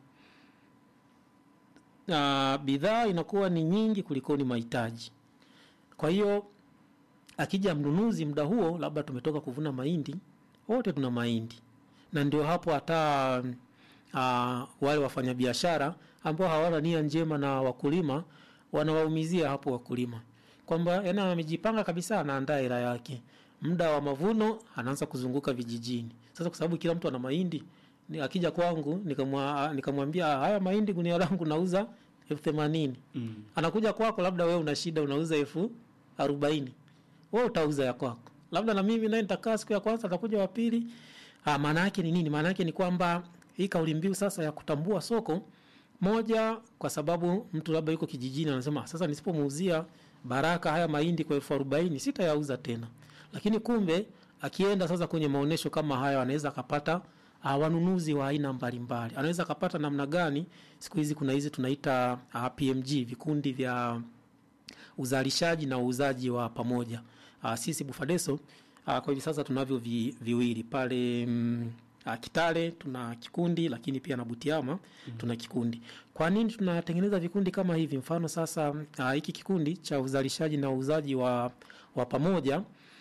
Uh, bidhaa inakuwa ni nyingi kuliko ni mahitaji. Kwa hiyo akija mnunuzi muda huo, labda tumetoka kuvuna mahindi, wote tuna mahindi. Na ndio hapo hata uh, wale wafanyabiashara ambao hawana nia njema na wakulima wanawaumizia hapo wakulima. Kwamba yana amejipanga kabisa, anaandaa hela yake. Muda wa mavuno anaanza kuzunguka vijijini. Sasa kwa sababu kila mtu ana mahindi, ni akija kwangu nikamwa nikamwambia haya mahindi gunia langu nauza elfu themanini. Mm. Anakuja kwako labda wewe una shida unauza elfu arobaini. wewe utauza ya kwako. Labda na mimi naye nitakaa siku ya kwanza, atakuja wa pili. Ah, maana yake ni nini? Maana yake ni kwamba hii kauli mbiu sasa ya kutambua soko moja, kwa sababu mtu labda yuko kijijini anasema sasa nisipomuuzia Baraka haya mahindi kwa elfu arobaini sitayauza tena. Lakini kumbe akienda sasa kwenye maonesho kama haya anaweza akapata uh, wanunuzi wa aina mbalimbali. Anaweza akapata namna gani? Siku hizi kuna hizi tunaita uh, P M G, vikundi vya uzalishaji na uuzaji wa pamoja. Uh, sisi Bufadeso uh, kwa hivi sasa tunavyo vi, viwili pale mm, uh, Kitale tuna kikundi, lakini pia na Butiama mm-hmm. tuna kikundi. Kwa nini tunatengeneza vikundi kama hivi? Mfano sasa uh, hiki kikundi cha uzalishaji na uuzaji wa wa pamoja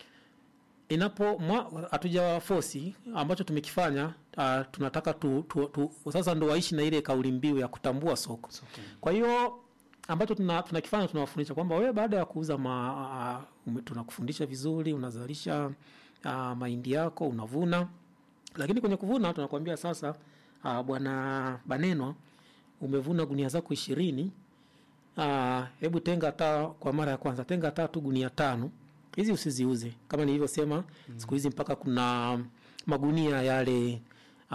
inapo hatuja force ambacho tumekifanya uh, tunataka tu, tu, tu sasa ndo waishi na ile kauli mbiu ya kutambua soko. Okay. Kwa hiyo ambacho tuna tunakifanya tunawafundisha kwamba wewe baada ya kuuza ma, uh, tunakufundisha vizuri, unazalisha uh, mahindi yako, unavuna. Lakini kwenye kuvuna tunakwambia sasa uh, bwana Banenwa umevuna gunia zako ishirini. Ah, hebu tenga hata kwa mara ya kwanza, tenga hata tu gunia tano. Hizi usiziuze. Kama nilivyosema, mm. siku hizi mpaka kuna magunia yale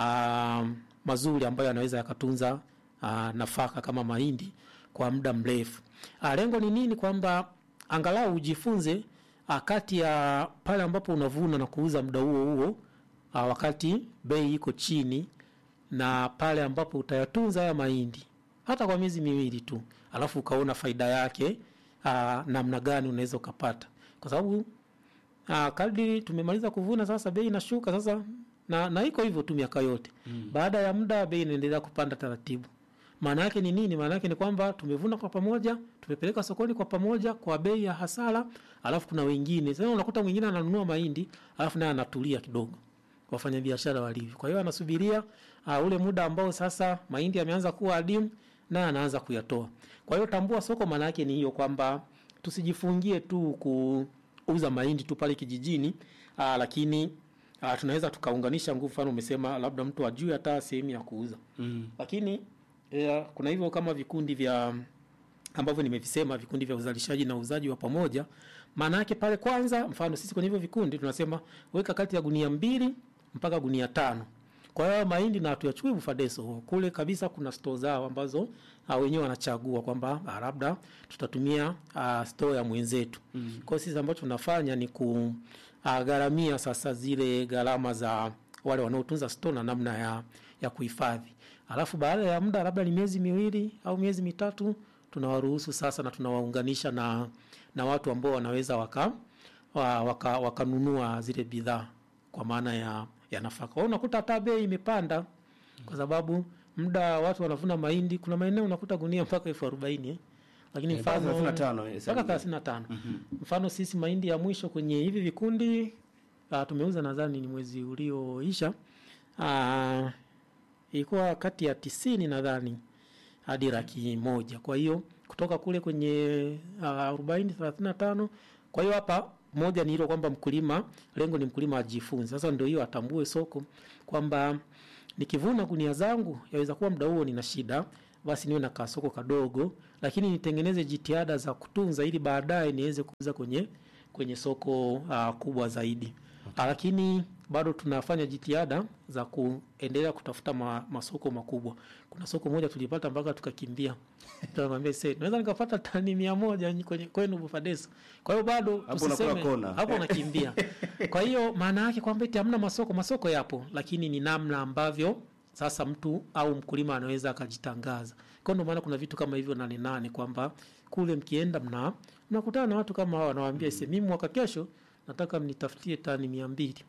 uh, mazuri ambayo yanaweza yakatunza uh, nafaka kama mahindi kwa muda mrefu. Uh, lengo ni nini? Kwamba angalau ujifunze uh, kati ya pale ambapo unavuna na kuuza muda huo huo uh, wakati bei iko chini, na pale ambapo utayatunza haya mahindi hata kwa miezi miwili tu, alafu ukaona faida yake uh, namna gani unaweza ukapata. Kwa sababu uh, kadri tumemaliza kuvuna sasa bei inashuka sasa, na na iko hivyo tu miaka yote. Mm. Baada ya muda bei inaendelea kupanda taratibu. Maana yake ni nini? Maana yake ni kwamba tumevuna kwa pamoja, tumepeleka sokoni kwa pamoja kwa bei ya hasara, alafu kuna wengine. Sasa unakuta mwingine ananunua mahindi, alafu naye anatulia kidogo. Wafanya biashara walivyo. Kwa hiyo anasubiria uh, ule muda ambao sasa mahindi yameanza kuwa adimu na anaanza kuyatoa. Kwa hiyo tambua soko maana yake ni hiyo, kwamba tusijifungie tu kuuza mahindi tu pale kijijini, aa, lakini aa, tunaweza tukaunganisha nguvu. Mfano umesema labda mtu ajue hata sehemu ya kuuza. Mm. Lakini e, kuna hivyo kama vikundi vya ambavyo nimevisema, vikundi vya uzalishaji na uuzaji wa pamoja. Maana yake pale kwanza, mfano sisi kwenye hivyo vikundi tunasema weka kati ya gunia mbili mpaka gunia tano. Kwa hiyo mahindi na tuyachukue Bufadeso kule kabisa, kuna store zao ambazo uh, wenyewe wanachagua kwamba uh, labda tutatumia uh, store ya mwenzetu. Mm. Kwa hiyo sisi ambacho tunafanya ni kugharamia uh, sasa zile gharama za wale wanaotunza store na namna ya ya kuhifadhi. Alafu baada ya muda labda ni miezi miwili au miezi mitatu, tunawaruhusu sasa na tunawaunganisha na na watu ambao wanaweza waka waka wakanunua zile bidhaa kwa maana ya ya nafaka. Wao unakuta hata bei imepanda kwa sababu muda watu wanavuna mahindi, kuna maeneo unakuta gunia mpaka elfu arobaini eh. Lakini E, mfano thelathini na tano mpaka thelathini na tano. Mm-hmm. Mfano sisi mahindi ya mwisho kwenye hivi vikundi uh, tumeuza nadhani ni mwezi ulioisha. Ah, uh, ilikuwa kati ya tisini nadhani hadi laki moja. Kwa hiyo kutoka kule kwenye uh, arobaini thelathini na tano. Kwa hiyo hapa moja ni hilo kwamba mkulima, lengo ni mkulima ajifunze. Sasa ndio hiyo atambue soko kwamba nikivuna gunia zangu yaweza kuwa muda huo nina shida, basi niwe na kasoko kadogo, lakini nitengeneze jitihada za kutunza ili baadaye niweze kuuza kwenye kwenye soko uh, kubwa zaidi. Okay. Lakini bado tunafanya jitihada za kuendelea kutafuta ma, masoko makubwa. Kuna soko moja tulipata mpaka tukakimbia. Tunamwambia sasa, naweza nikapata tani mia moja kwenye kwenu Bufadeso. Kwa hiyo bado tusiseme hapo unakimbia. Kwa hiyo maana yake kwamba eti hamna masoko, masoko yapo, lakini ni namna ambavyo sasa mtu au mkulima anaweza akajitangaza. Kwa ndio maana kuna vitu kama hivyo nane nane, kwamba kule mkienda mna mnakutana na watu kama hao, wanawaambia sasa mimi mwaka kesho nataka mnitafutie tani mia mbili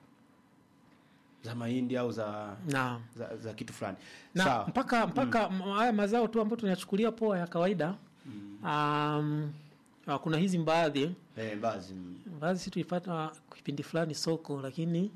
za mahindi au za na za, za kitu fulani. Na sawa, mpaka mpaka mm. haya mazao tu ambayo tunachukulia poa ya kawaida. Mm. Um, kuna hizi baadhi eh baadhi baadhi sisi tuipata kipindi fulani soko, lakini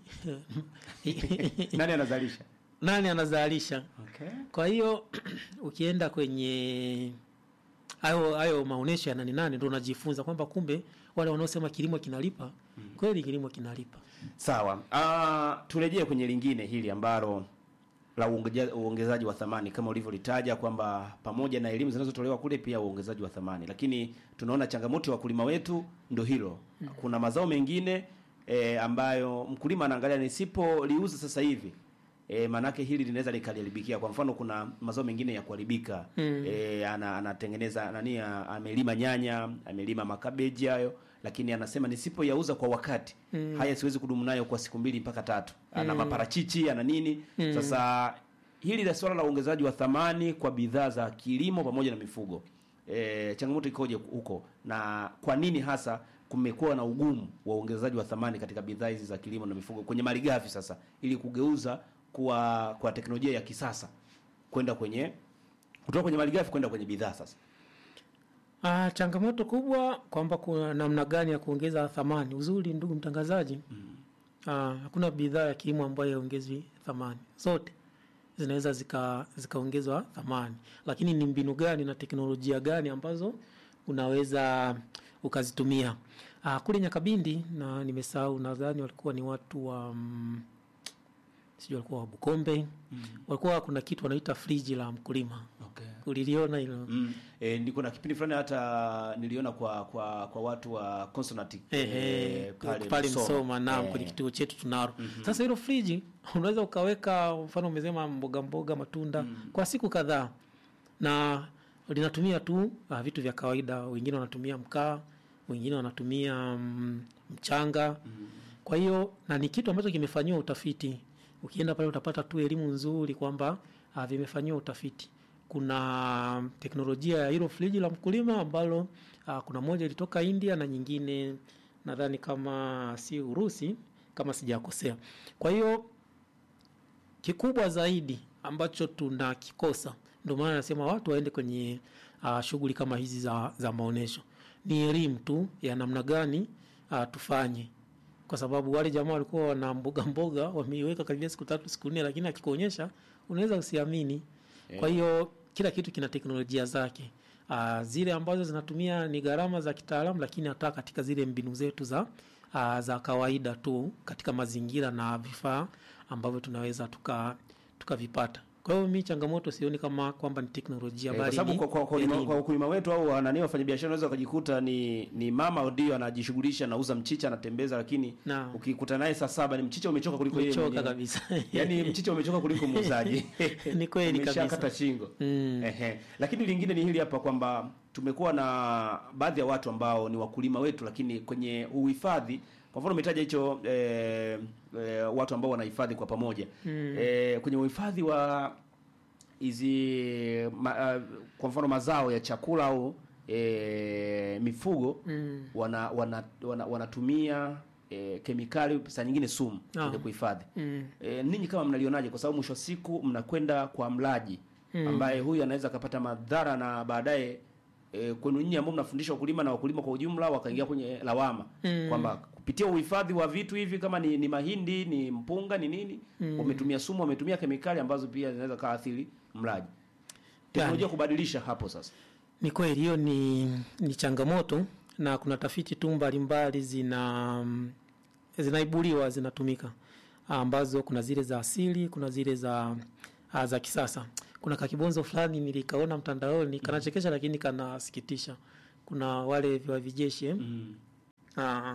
nani anazalisha nani anazalisha. Okay. Kwa hiyo ukienda kwenye hayo hayo maonesho ya nani nani ndio unajifunza kwamba kumbe wale wanaosema kilimo kinalipa, mm. kweli kilimo kinalipa. Sawa. Ah, uh, turejee kwenye lingine hili ambalo la uongeja- uongezaji wa thamani kama ulivyolitaja kwamba pamoja na elimu zinazotolewa kule pia uongezaji wa thamani, lakini tunaona changamoto ya wakulima wetu ndio hilo. Kuna mazao mengine e, ambayo mkulima anaangalia nisipoliuza sasa hivi e, manake hili linaweza likaliharibikia. Kwa mfano kuna mazao mengine ya kuharibika mm. e, ana, anatengeneza nani, amelima nyanya, amelima makabeji hayo, lakini anasema nisipoyauza kwa wakati mm. haya siwezi kudumu nayo kwa siku mbili mpaka tatu. Ana mm. maparachichi, ana nini mm. Sasa hili la swala la uongezaji wa thamani kwa bidhaa za kilimo pamoja na mifugo, e, changamoto ikoje huko, na kwa nini hasa kumekuwa na ugumu wa uongezaji wa thamani katika bidhaa hizi za kilimo na mifugo kwenye malighafi sasa, ili kugeuza kwa kwa teknolojia ya kisasa kwenda kwenye kutoka kwenye malighafi kwenda kwenye bidhaa sasa? Ah, changamoto kubwa kwamba kuna namna gani ya kuongeza thamani. Uzuri ndugu mtangazaji, mm. ah, hakuna bidhaa ya kilimo ambayo haongezwi thamani. Zote zinaweza zika zikaongezwa thamani. Lakini ni mbinu gani na teknolojia gani ambazo unaweza ukazitumia? Ah, kule Nyakabindi, na nimesahau, nadhani walikuwa ni watu wa um, sijui walikuwa wa Bukombe. Mm. Walikuwa kuna kitu wanaita friji la mkulima. Okay. Uliliona hilo? Mm. E, niko na kipindi fulani hata niliona kwa kwa kwa watu wa Consonant eh pale, pale Msoma na kwenye kituo chetu tunaro. Mm-hmm. Sasa hilo friji unaweza ukaweka, mfano umesema mboga mboga, matunda mm. kwa siku kadhaa, na linatumia tu uh, vitu vya kawaida. Wengine wanatumia mkaa, wengine wanatumia um, mchanga. Mm. Kwa hiyo na ni kitu ambacho kimefanywa utafiti. Ukienda pale utapata tu elimu nzuri kwamba uh, vimefanywa utafiti. Kuna teknolojia ya hilo friji la mkulima ambalo uh, kuna moja ilitoka India na nyingine nadhani kama si Urusi kama sijakosea. Kwa hiyo kikubwa zaidi ambacho tunakikosa, ndio maana nasema watu waende kwenye uh, shughuli kama hizi za za maonesho, ni elimu tu ya namna gani uh, tufanye. Kwa sababu wale jamaa walikuwa wana mboga mboga wameiweka karibia siku tatu siku nne, lakini akikuonyesha unaweza usiamini. Kwa hiyo kila kitu kina teknolojia zake. Uh, zile ambazo zinatumia ni gharama za kitaalamu, lakini hata katika zile mbinu zetu za uh, za kawaida tu katika mazingira na vifaa ambavyo tunaweza tuka tukavipata. Kwa hiyo mimi changamoto sioni kama kwamba ni teknolojia, e, bali kwa sababu kwa kwa kwa ukulima wetu au wanani wafanya biashara wanaweza kujikuta ni ni mama ndio anajishughulisha na uza mchicha anatembeza, lakini ukikuta naye saa saba ni mchicha umechoka kuliko yeye mwenyewe. Umechoka kabisa. Yaani mchicha umechoka kuliko muuzaji. Ni kweli kabisa. Umeshakata shingo. Mm. Ehe. Lakini lingine ni hili hapa kwamba tumekuwa na baadhi ya watu ambao ni wakulima wetu, lakini kwenye uhifadhi, kwa mfano umetaja hicho eh, eh, watu ambao wanahifadhi kwa pamoja. Mm. Eh, kwenye uhifadhi wa hizi ma, uh, kwa mfano mazao ya chakula au e, mifugo mm. wana wana wanatumia wana e, kemikali, saa nyingine sumu ili oh. kuhifadhi. Mm. E, ninyi kama mnalionaje? Kwa sababu mwisho siku mnakwenda kwa mlaji mm. ambaye huyu anaweza kupata madhara, na baadaye e, kwenu nyinyi ambao mnafundisha wakulima na wakulima kwa ujumla wakaingia kwenye lawama mm. kwamba kupitia uhifadhi wa vitu hivi kama ni, ni mahindi, ni mpunga, ni nini mm. wametumia sumu, wametumia kemikali ambazo pia zinaweza kaathiri mlaji. Teknolojia kubadilisha hapo sasa. Ni kweli hiyo ni ni changamoto, na kuna tafiti tu mbalimbali zina zinaibuliwa zinatumika, ambazo kuna zile za asili, kuna zile za za kisasa. Kuna kakibonzo fulani nilikaona mtandaoni kanachekesha mm. lakini kanasikitisha. Kuna wale wa vijeshi eh? mm. ah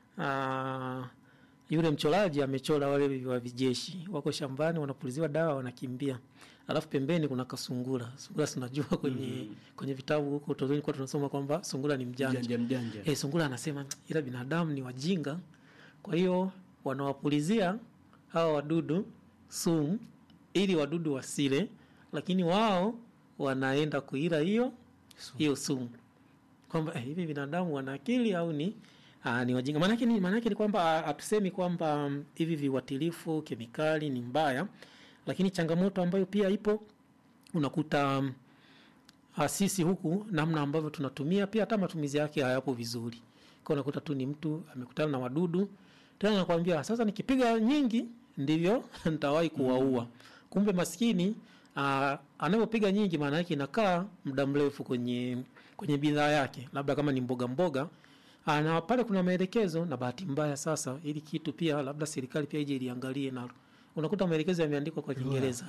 ah yule mchoraji amechora wale wa vijeshi wako shambani wanapuliziwa dawa wanakimbia. Alafu pembeni kuna kasungura. Sungura tunajua kwenye mm. kwenye vitabu huko utotoni kwa tunasoma kwamba sungura ni mjanja. Mjanja mjanja. Eh, sungura anasema ila binadamu ni wajinga. Kwa hiyo wanawapulizia hawa wadudu sumu ili wadudu wasile, lakini wao wanaenda kuila hiyo hiyo sumu. Kwamba eh, hivi binadamu wana akili au ni Aa, ni wajinga. Maana yake ni maana yake ni kwamba hatusemi kwamba um, hivi viuatilifu kemikali ni mbaya, lakini changamoto ambayo pia ipo unakuta um, sisi huku namna ambavyo tunatumia pia hata matumizi yake hayapo vizuri. Kwa unakuta tu ni mtu amekutana na wadudu, tena anakuambia sasa nikipiga nyingi ndivyo nitawahi kuwaua. Mm. Kumbe maskini uh, anapopiga nyingi maana yake inakaa muda mrefu kwenye kwenye bidhaa yake. Labda kama ni mboga mboga, na pale kuna maelekezo, na bahati mbaya sasa ili kitu pia labda serikali pia ije iliangalie na unakuta maelekezo yameandikwa kwa Kiingereza.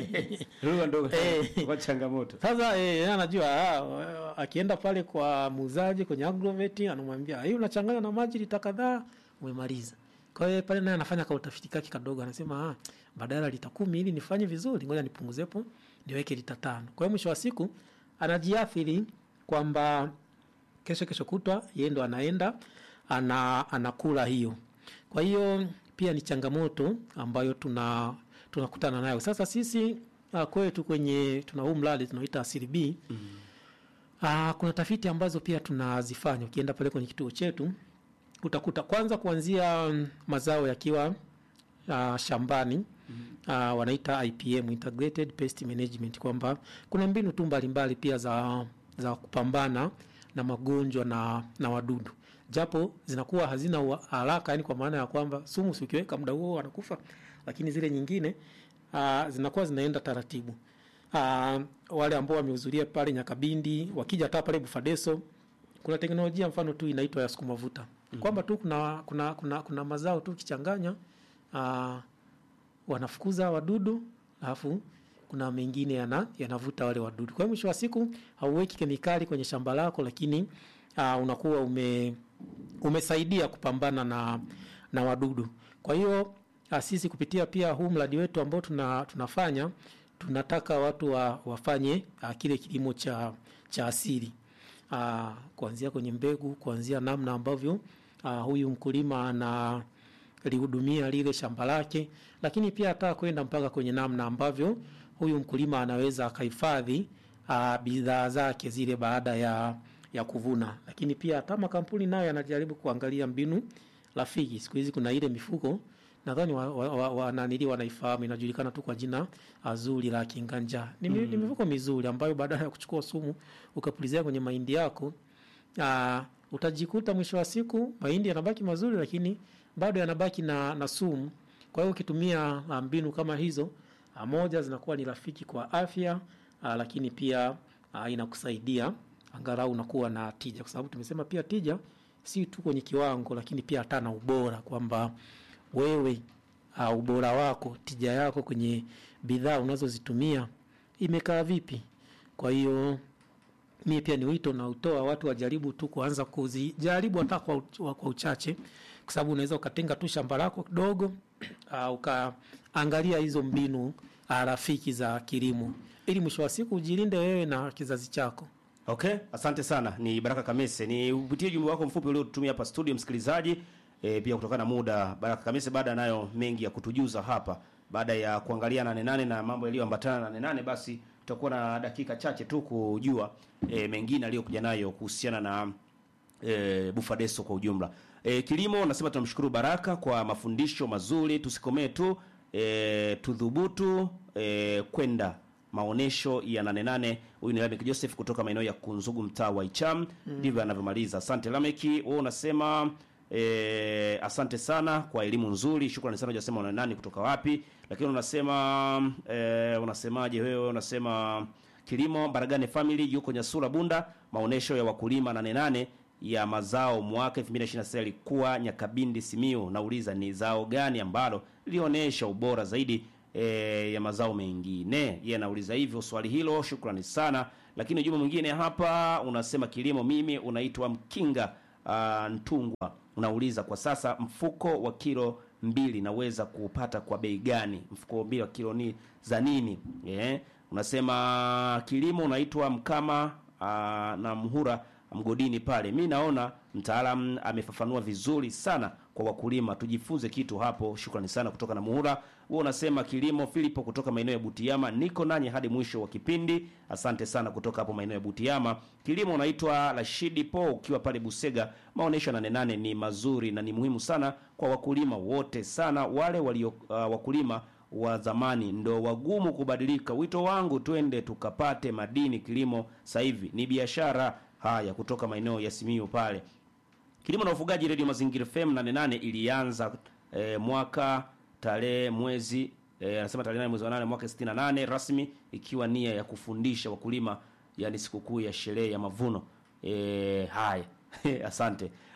Lugha ndogo kwa changamoto. Sasa eh anajua akienda pale kwa muuzaji kwenye Agrovet anamwambia, "Hii unachanganya na maji lita kadhaa, umemaliza." Kwa hiyo pale naye anafanya ka utafiti kake kadogo, anasema, "Ah, badala lita kumi ili nifanye vizuri, ngoja nipunguzepo niweke lita tano." Kwa hiyo mwisho wa siku anajiathiri kwamba kesho kesho kutwa yeye ndo anaenda ana anakula hiyo. Kwa hiyo pia ni changamoto ambayo tuna tunakutana nayo. Sasa sisi uh, kwetu kwenye tuna huu mradi tunaoita Asili B. Mm-hmm. Uh, kuna tafiti ambazo pia tunazifanya. Ukienda pale kwenye kituo chetu utakuta kwanza kuanzia um, mazao yakiwa uh, shambani. Mm-hmm. Uh, wanaita I P M, Integrated Pest Management, kwamba kuna mbinu tu mbalimbali pia za za kupambana na magonjwa na na wadudu. Japo zinakuwa hazina haraka, yani kwa maana ya kwamba sumu ukiweka muda huo wanakufa, lakini zile nyingine uh, zinakuwa zinaenda taratibu. Uh, wale ambao wamehudhuria pale Nyakabindi wakija hata pale Bufadeso kuna teknolojia mfano tu inaitwa ya sukuma vuta. Mm-hmm. Kwamba tu kuna kuna kuna kuna mazao tu kichanganya uh, wanafukuza wadudu, alafu kuna mengine yana yanavuta wale wadudu. Kwa hiyo mwisho wa siku hauweki kemikali kwenye shamba lako, lakini uh, unakuwa ume umesaidia kupambana na na wadudu. Kwa hiyo uh, sisi kupitia pia huu mradi wetu ambao tuna tunafanya tunataka watu wa, wafanye uh, kile kilimo cha cha asili. Uh, kuanzia kwenye mbegu, kuanzia namna ambavyo uh, huyu mkulima ana lihudumia lile shamba lake, lakini pia hata kwenda mpaka kwenye namna ambavyo huyu mkulima anaweza akahifadhi uh, bidhaa zake zile baada ya ya kuvuna. Lakini pia hata makampuni nayo yanajaribu kuangalia mbinu rafiki. Siku hizi kuna ile mifuko nadhani wa, wa, wa, wa nanili wanaifahamu, inajulikana tu kwa jina Azuri la Kinganja. Ni, mm. ni mifuko mizuri ambayo baada ya kuchukua sumu ukapulizia kwenye mahindi yako, uh, utajikuta mwisho wa siku mahindi yanabaki mazuri lakini bado yanabaki na na sumu. Kwa hiyo ukitumia mbinu kama hizo, moja zinakuwa ni rafiki kwa afya, uh, lakini pia uh, inakusaidia angalau unakuwa na tija, kwa sababu tumesema pia tija si tu kwenye kiwango lakini pia hata na ubora, kwamba wewe uh, ubora wako, tija yako kwenye bidhaa unazozitumia imekaa vipi. Kwa hiyo mimi pia ni wito na utoa watu wajaribu tu kuanza kuzijaribu hata kwa, kwa uchache, kwa sababu unaweza ukatenga tu shamba lako kidogo uh, ukaangalia hizo mbinu uh, rafiki za kilimo ili mwisho wa siku ujilinde wewe na kizazi chako. Okay, asante sana. Ni Baraka Kamese. Ni upitie jumbe wako mfupi uliotumia hapa studio msikilizaji. E, pia kutokana na muda, Baraka Kamese baada nayo mengi ya kutujuza hapa. Baada ya kuangalia nane nane na mambo yaliyoambatana na nane nane, basi tutakuwa na dakika chache tu kujua e, mengine aliyokuja nayo kuhusiana na e, Bufadeso kwa ujumla. E, kilimo nasema tunamshukuru Baraka kwa mafundisho mazuri, tusikomee tu, e, tudhubutu e, kwenda maonesho ya nane nane. Huyu ni Lamek Joseph kutoka maeneo ya Kunzugu mtaa wa Icham. Ndivyo mm. anavyomaliza. Asante Lameki. Wewe unasema e, asante sana kwa elimu nzuri. Shukrani sana. Hujasema una nani kutoka wapi, lakini unasema e, unasemaje wewe? Unasema kilimo Baragane family yuko Nyasura Bunda, maonesho ya wakulima nane nane ya mazao mwaka elfu mbili ishirini na sita ilikuwa Nyakabindi Simiyu. Nauliza ni zao gani ambalo lilionesha ubora zaidi E, ya mazao mengine? Yeye anauliza hivyo swali hilo. Shukrani sana. Lakini ujumbe mwingine hapa unasema kilimo, mimi unaitwa Mkinga uh, Ntungwa. Unauliza kwa sasa mfuko wa kilo mbili naweza kupata kwa bei gani? Mfuko mbili wa kilo ni za nini? Eh, unasema kilimo unaitwa Mkama uh, na Mhura Mgodini pale. Mimi naona mtaalamu amefafanua vizuri sana kwa wakulima, tujifunze kitu hapo. Shukrani sana kutoka na Muhura. Wewe unasema kilimo Filipo kutoka maeneo ya Butiama, niko nanyi hadi mwisho wa kipindi. Asante sana kutoka hapo maeneo ya Butiama. Kilimo unaitwa Rashidi Po ukiwa pale Busega. Maonesho nane nane ni mazuri na ni muhimu sana kwa wakulima wote, sana wale walio uh, wakulima wa zamani ndo wagumu kubadilika. Wito wangu twende tukapate madini, kilimo sasa hivi ni biashara. Haya kutoka maeneo ya Simiyu pale. Kilimo na ufugaji, Radio Mazingira F M nane nane ilianza e, mwaka tarehe mwezi e, anasema tarehe nane mwezi wa nane mwaka sitini na nane rasmi, ikiwa nia ya kufundisha wakulima, yani sikukuu ya sherehe ya mavuno. E, haya asante.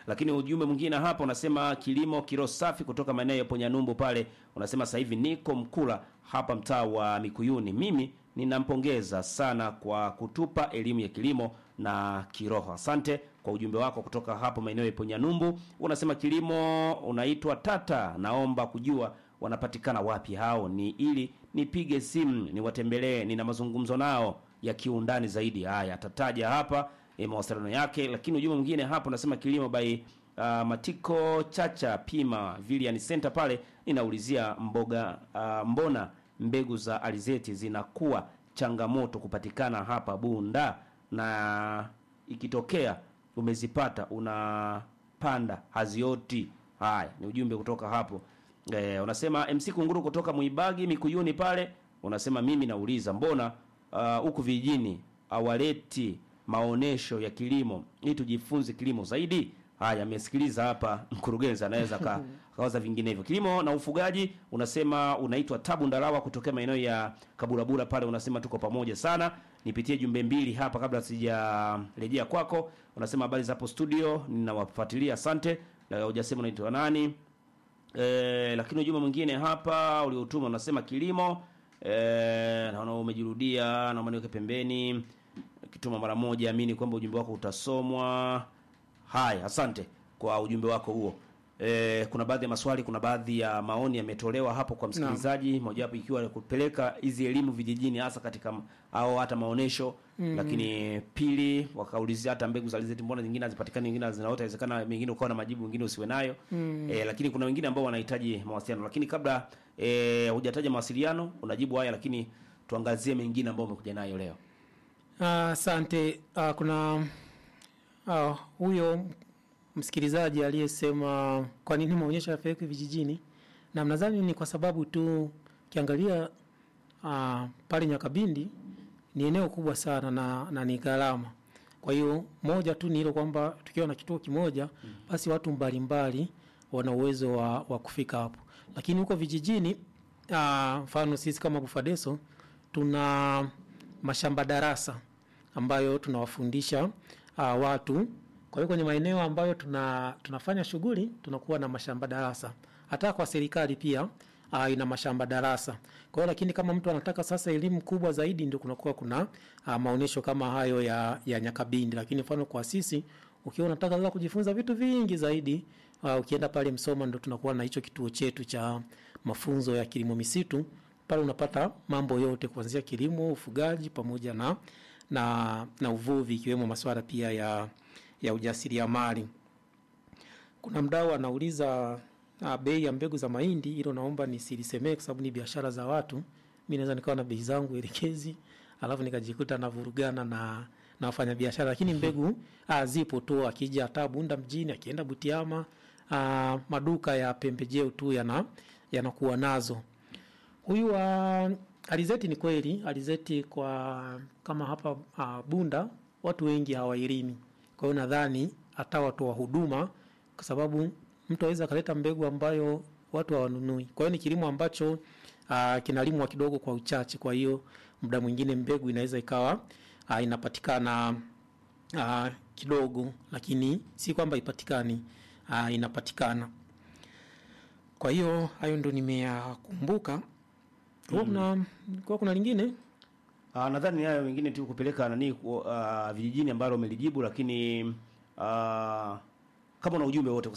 Lakini ujumbe mwingine hapa unasema kilimo kiro safi kutoka maeneo ya Ponyanyumbu pale, unasema sasa hivi niko Mkula hapa mtaa wa Mikuyuni. Mimi ninampongeza sana kwa kutupa elimu ya kilimo na kiroho. Asante kwa ujumbe wako kutoka hapo maeneo ya Ponyanyumbu. Unasema kilimo unaitwa Tata, naomba kujua wanapatikana wapi hao, ni ili nipige simu niwatembelee, nina mazungumzo nao ya kiundani zaidi. Haya, atataja hapa e, mawasiliano yake. Lakini ujumbe mwingine hapo unasema kilimo by uh, Matiko Chacha Pima Villian Center pale, inaulizia mboga uh, mbona mbegu za alizeti zinakuwa changamoto kupatikana hapa Bunda, na ikitokea umezipata unapanda hazioti. Haya, ni ujumbe kutoka hapo. E, unasema M C Kunguru kutoka Muibagi Mikuyuni pale, unasema mimi nauliza mbona huku uh, vijijini awaleti maonesho ya kilimo ili tujifunze kilimo zaidi. Haya, amesikiliza hapa mkurugenzi, anaweza ka kawaza vinginevyo. Kilimo na ufugaji unasema unaitwa Tabu Ndalawa kutoka maeneo ya Kaburabura pale, unasema tuko pamoja sana. Nipitie jumbe mbili hapa kabla sijarejea kwako. Unasema habari za hapo studio, ninawafuatilia, asante. Na hujasema unaitwa nani? E, lakini ujumbe mwingine hapa uliotuma unasema kilimo eh, naona umejirudia, naomba niweke pembeni. Kituma mara moja, amini kwamba ujumbe wako utasomwa. Haya, asante kwa ujumbe wako huo. E, kuna baadhi ya maswali, kuna baadhi ya maoni yametolewa hapo kwa msikilizaji, no. Moja wapo ikiwa kupeleka hizi elimu vijijini hasa katika au hata maonesho, mm. Lakini pili wakaulizia hata mbegu za alizeti mbona nyingine hazipatikani, nyingine zinaota, inawezekana mengine ukawa na majibu, mengine usiwe nayo. Mm. E, lakini kuna wengine ambao wanahitaji mawasiliano. Lakini kabla e, hujataja mawasiliano unajibu haya, lakini tuangazie mengine ambao umekuja nayo leo. Asante. Uh, uh, kuna uh, huyo msikilizaji aliyesema kwa nini maonyesho yafanyike vijijini, na mnadhani ni kwa sababu tu kiangalia uh, pale Nyakabindi ni eneo kubwa sana na, na ni gharama. Kwa hiyo moja tu ni hilo kwamba tukiwa na kituo kimoja basi watu mbalimbali wana uwezo wa, wa kufika hapo. Lakini huko vijijini mfano uh, sisi kama Bufadeso tuna mashamba darasa ambayo tunawafundisha uh, watu. Kwa hiyo kwenye maeneo ambayo tuna tunafanya shughuli tunakuwa na mashamba darasa. Hata kwa serikali pia uh, ina mashamba darasa. Kwa hiyo lakini kama mtu anataka sasa elimu kubwa zaidi ndio kunakuwa kuna uh, maonesho kama hayo ya ya Nyakabindi. Lakini mfano kwa sisi ukiwa unataka sasa kujifunza vitu vingi zaidi uh, ukienda pale Msoma ndio tunakuwa na hicho kituo chetu cha mafunzo ya kilimo misitu. Pale unapata mambo yote kuanzia kilimo, ufugaji pamoja na na na uvuvi, ikiwemo masuala pia ya ya ujasiriamali. Kuna mdau anauliza uh, bei ya mbegu za mahindi, hilo naomba nisilisemee kwa sababu ni biashara za watu. Mimi naweza nikawa na bei zangu elekezi alafu nikajikuta na vurugana na na wafanya biashara, lakini mbegu uh, zipo tu, akija hata Bunda mjini, akienda Butiama uh, maduka ya pembejeo tu yana yanakuwa nazo. Huyu uh, alizeti ni kweli, alizeti kwa kama hapa uh, Bunda watu wengi hawailimi. Kwa hiyo nadhani hata watu wa huduma, kwa sababu mtu aweza kaleta mbegu ambayo watu hawanunui. Kwa hiyo ni kilimo ambacho uh, kinalimwa kidogo kwa uchache. Kwa hiyo muda mwingine mbegu inaweza ikawa uh, inapatikana uh, kidogo, lakini si kwamba ipatikani, uh, inapatikana. Kwa hiyo hayo ndo nimeyakumbuka. Kwa kuna kwa kuna lingine Ah, nadhani hayo wengine tu kupeleka nani uh, vijijini ambalo umelijibu, lakini uh, kama una ujumbe wote kwa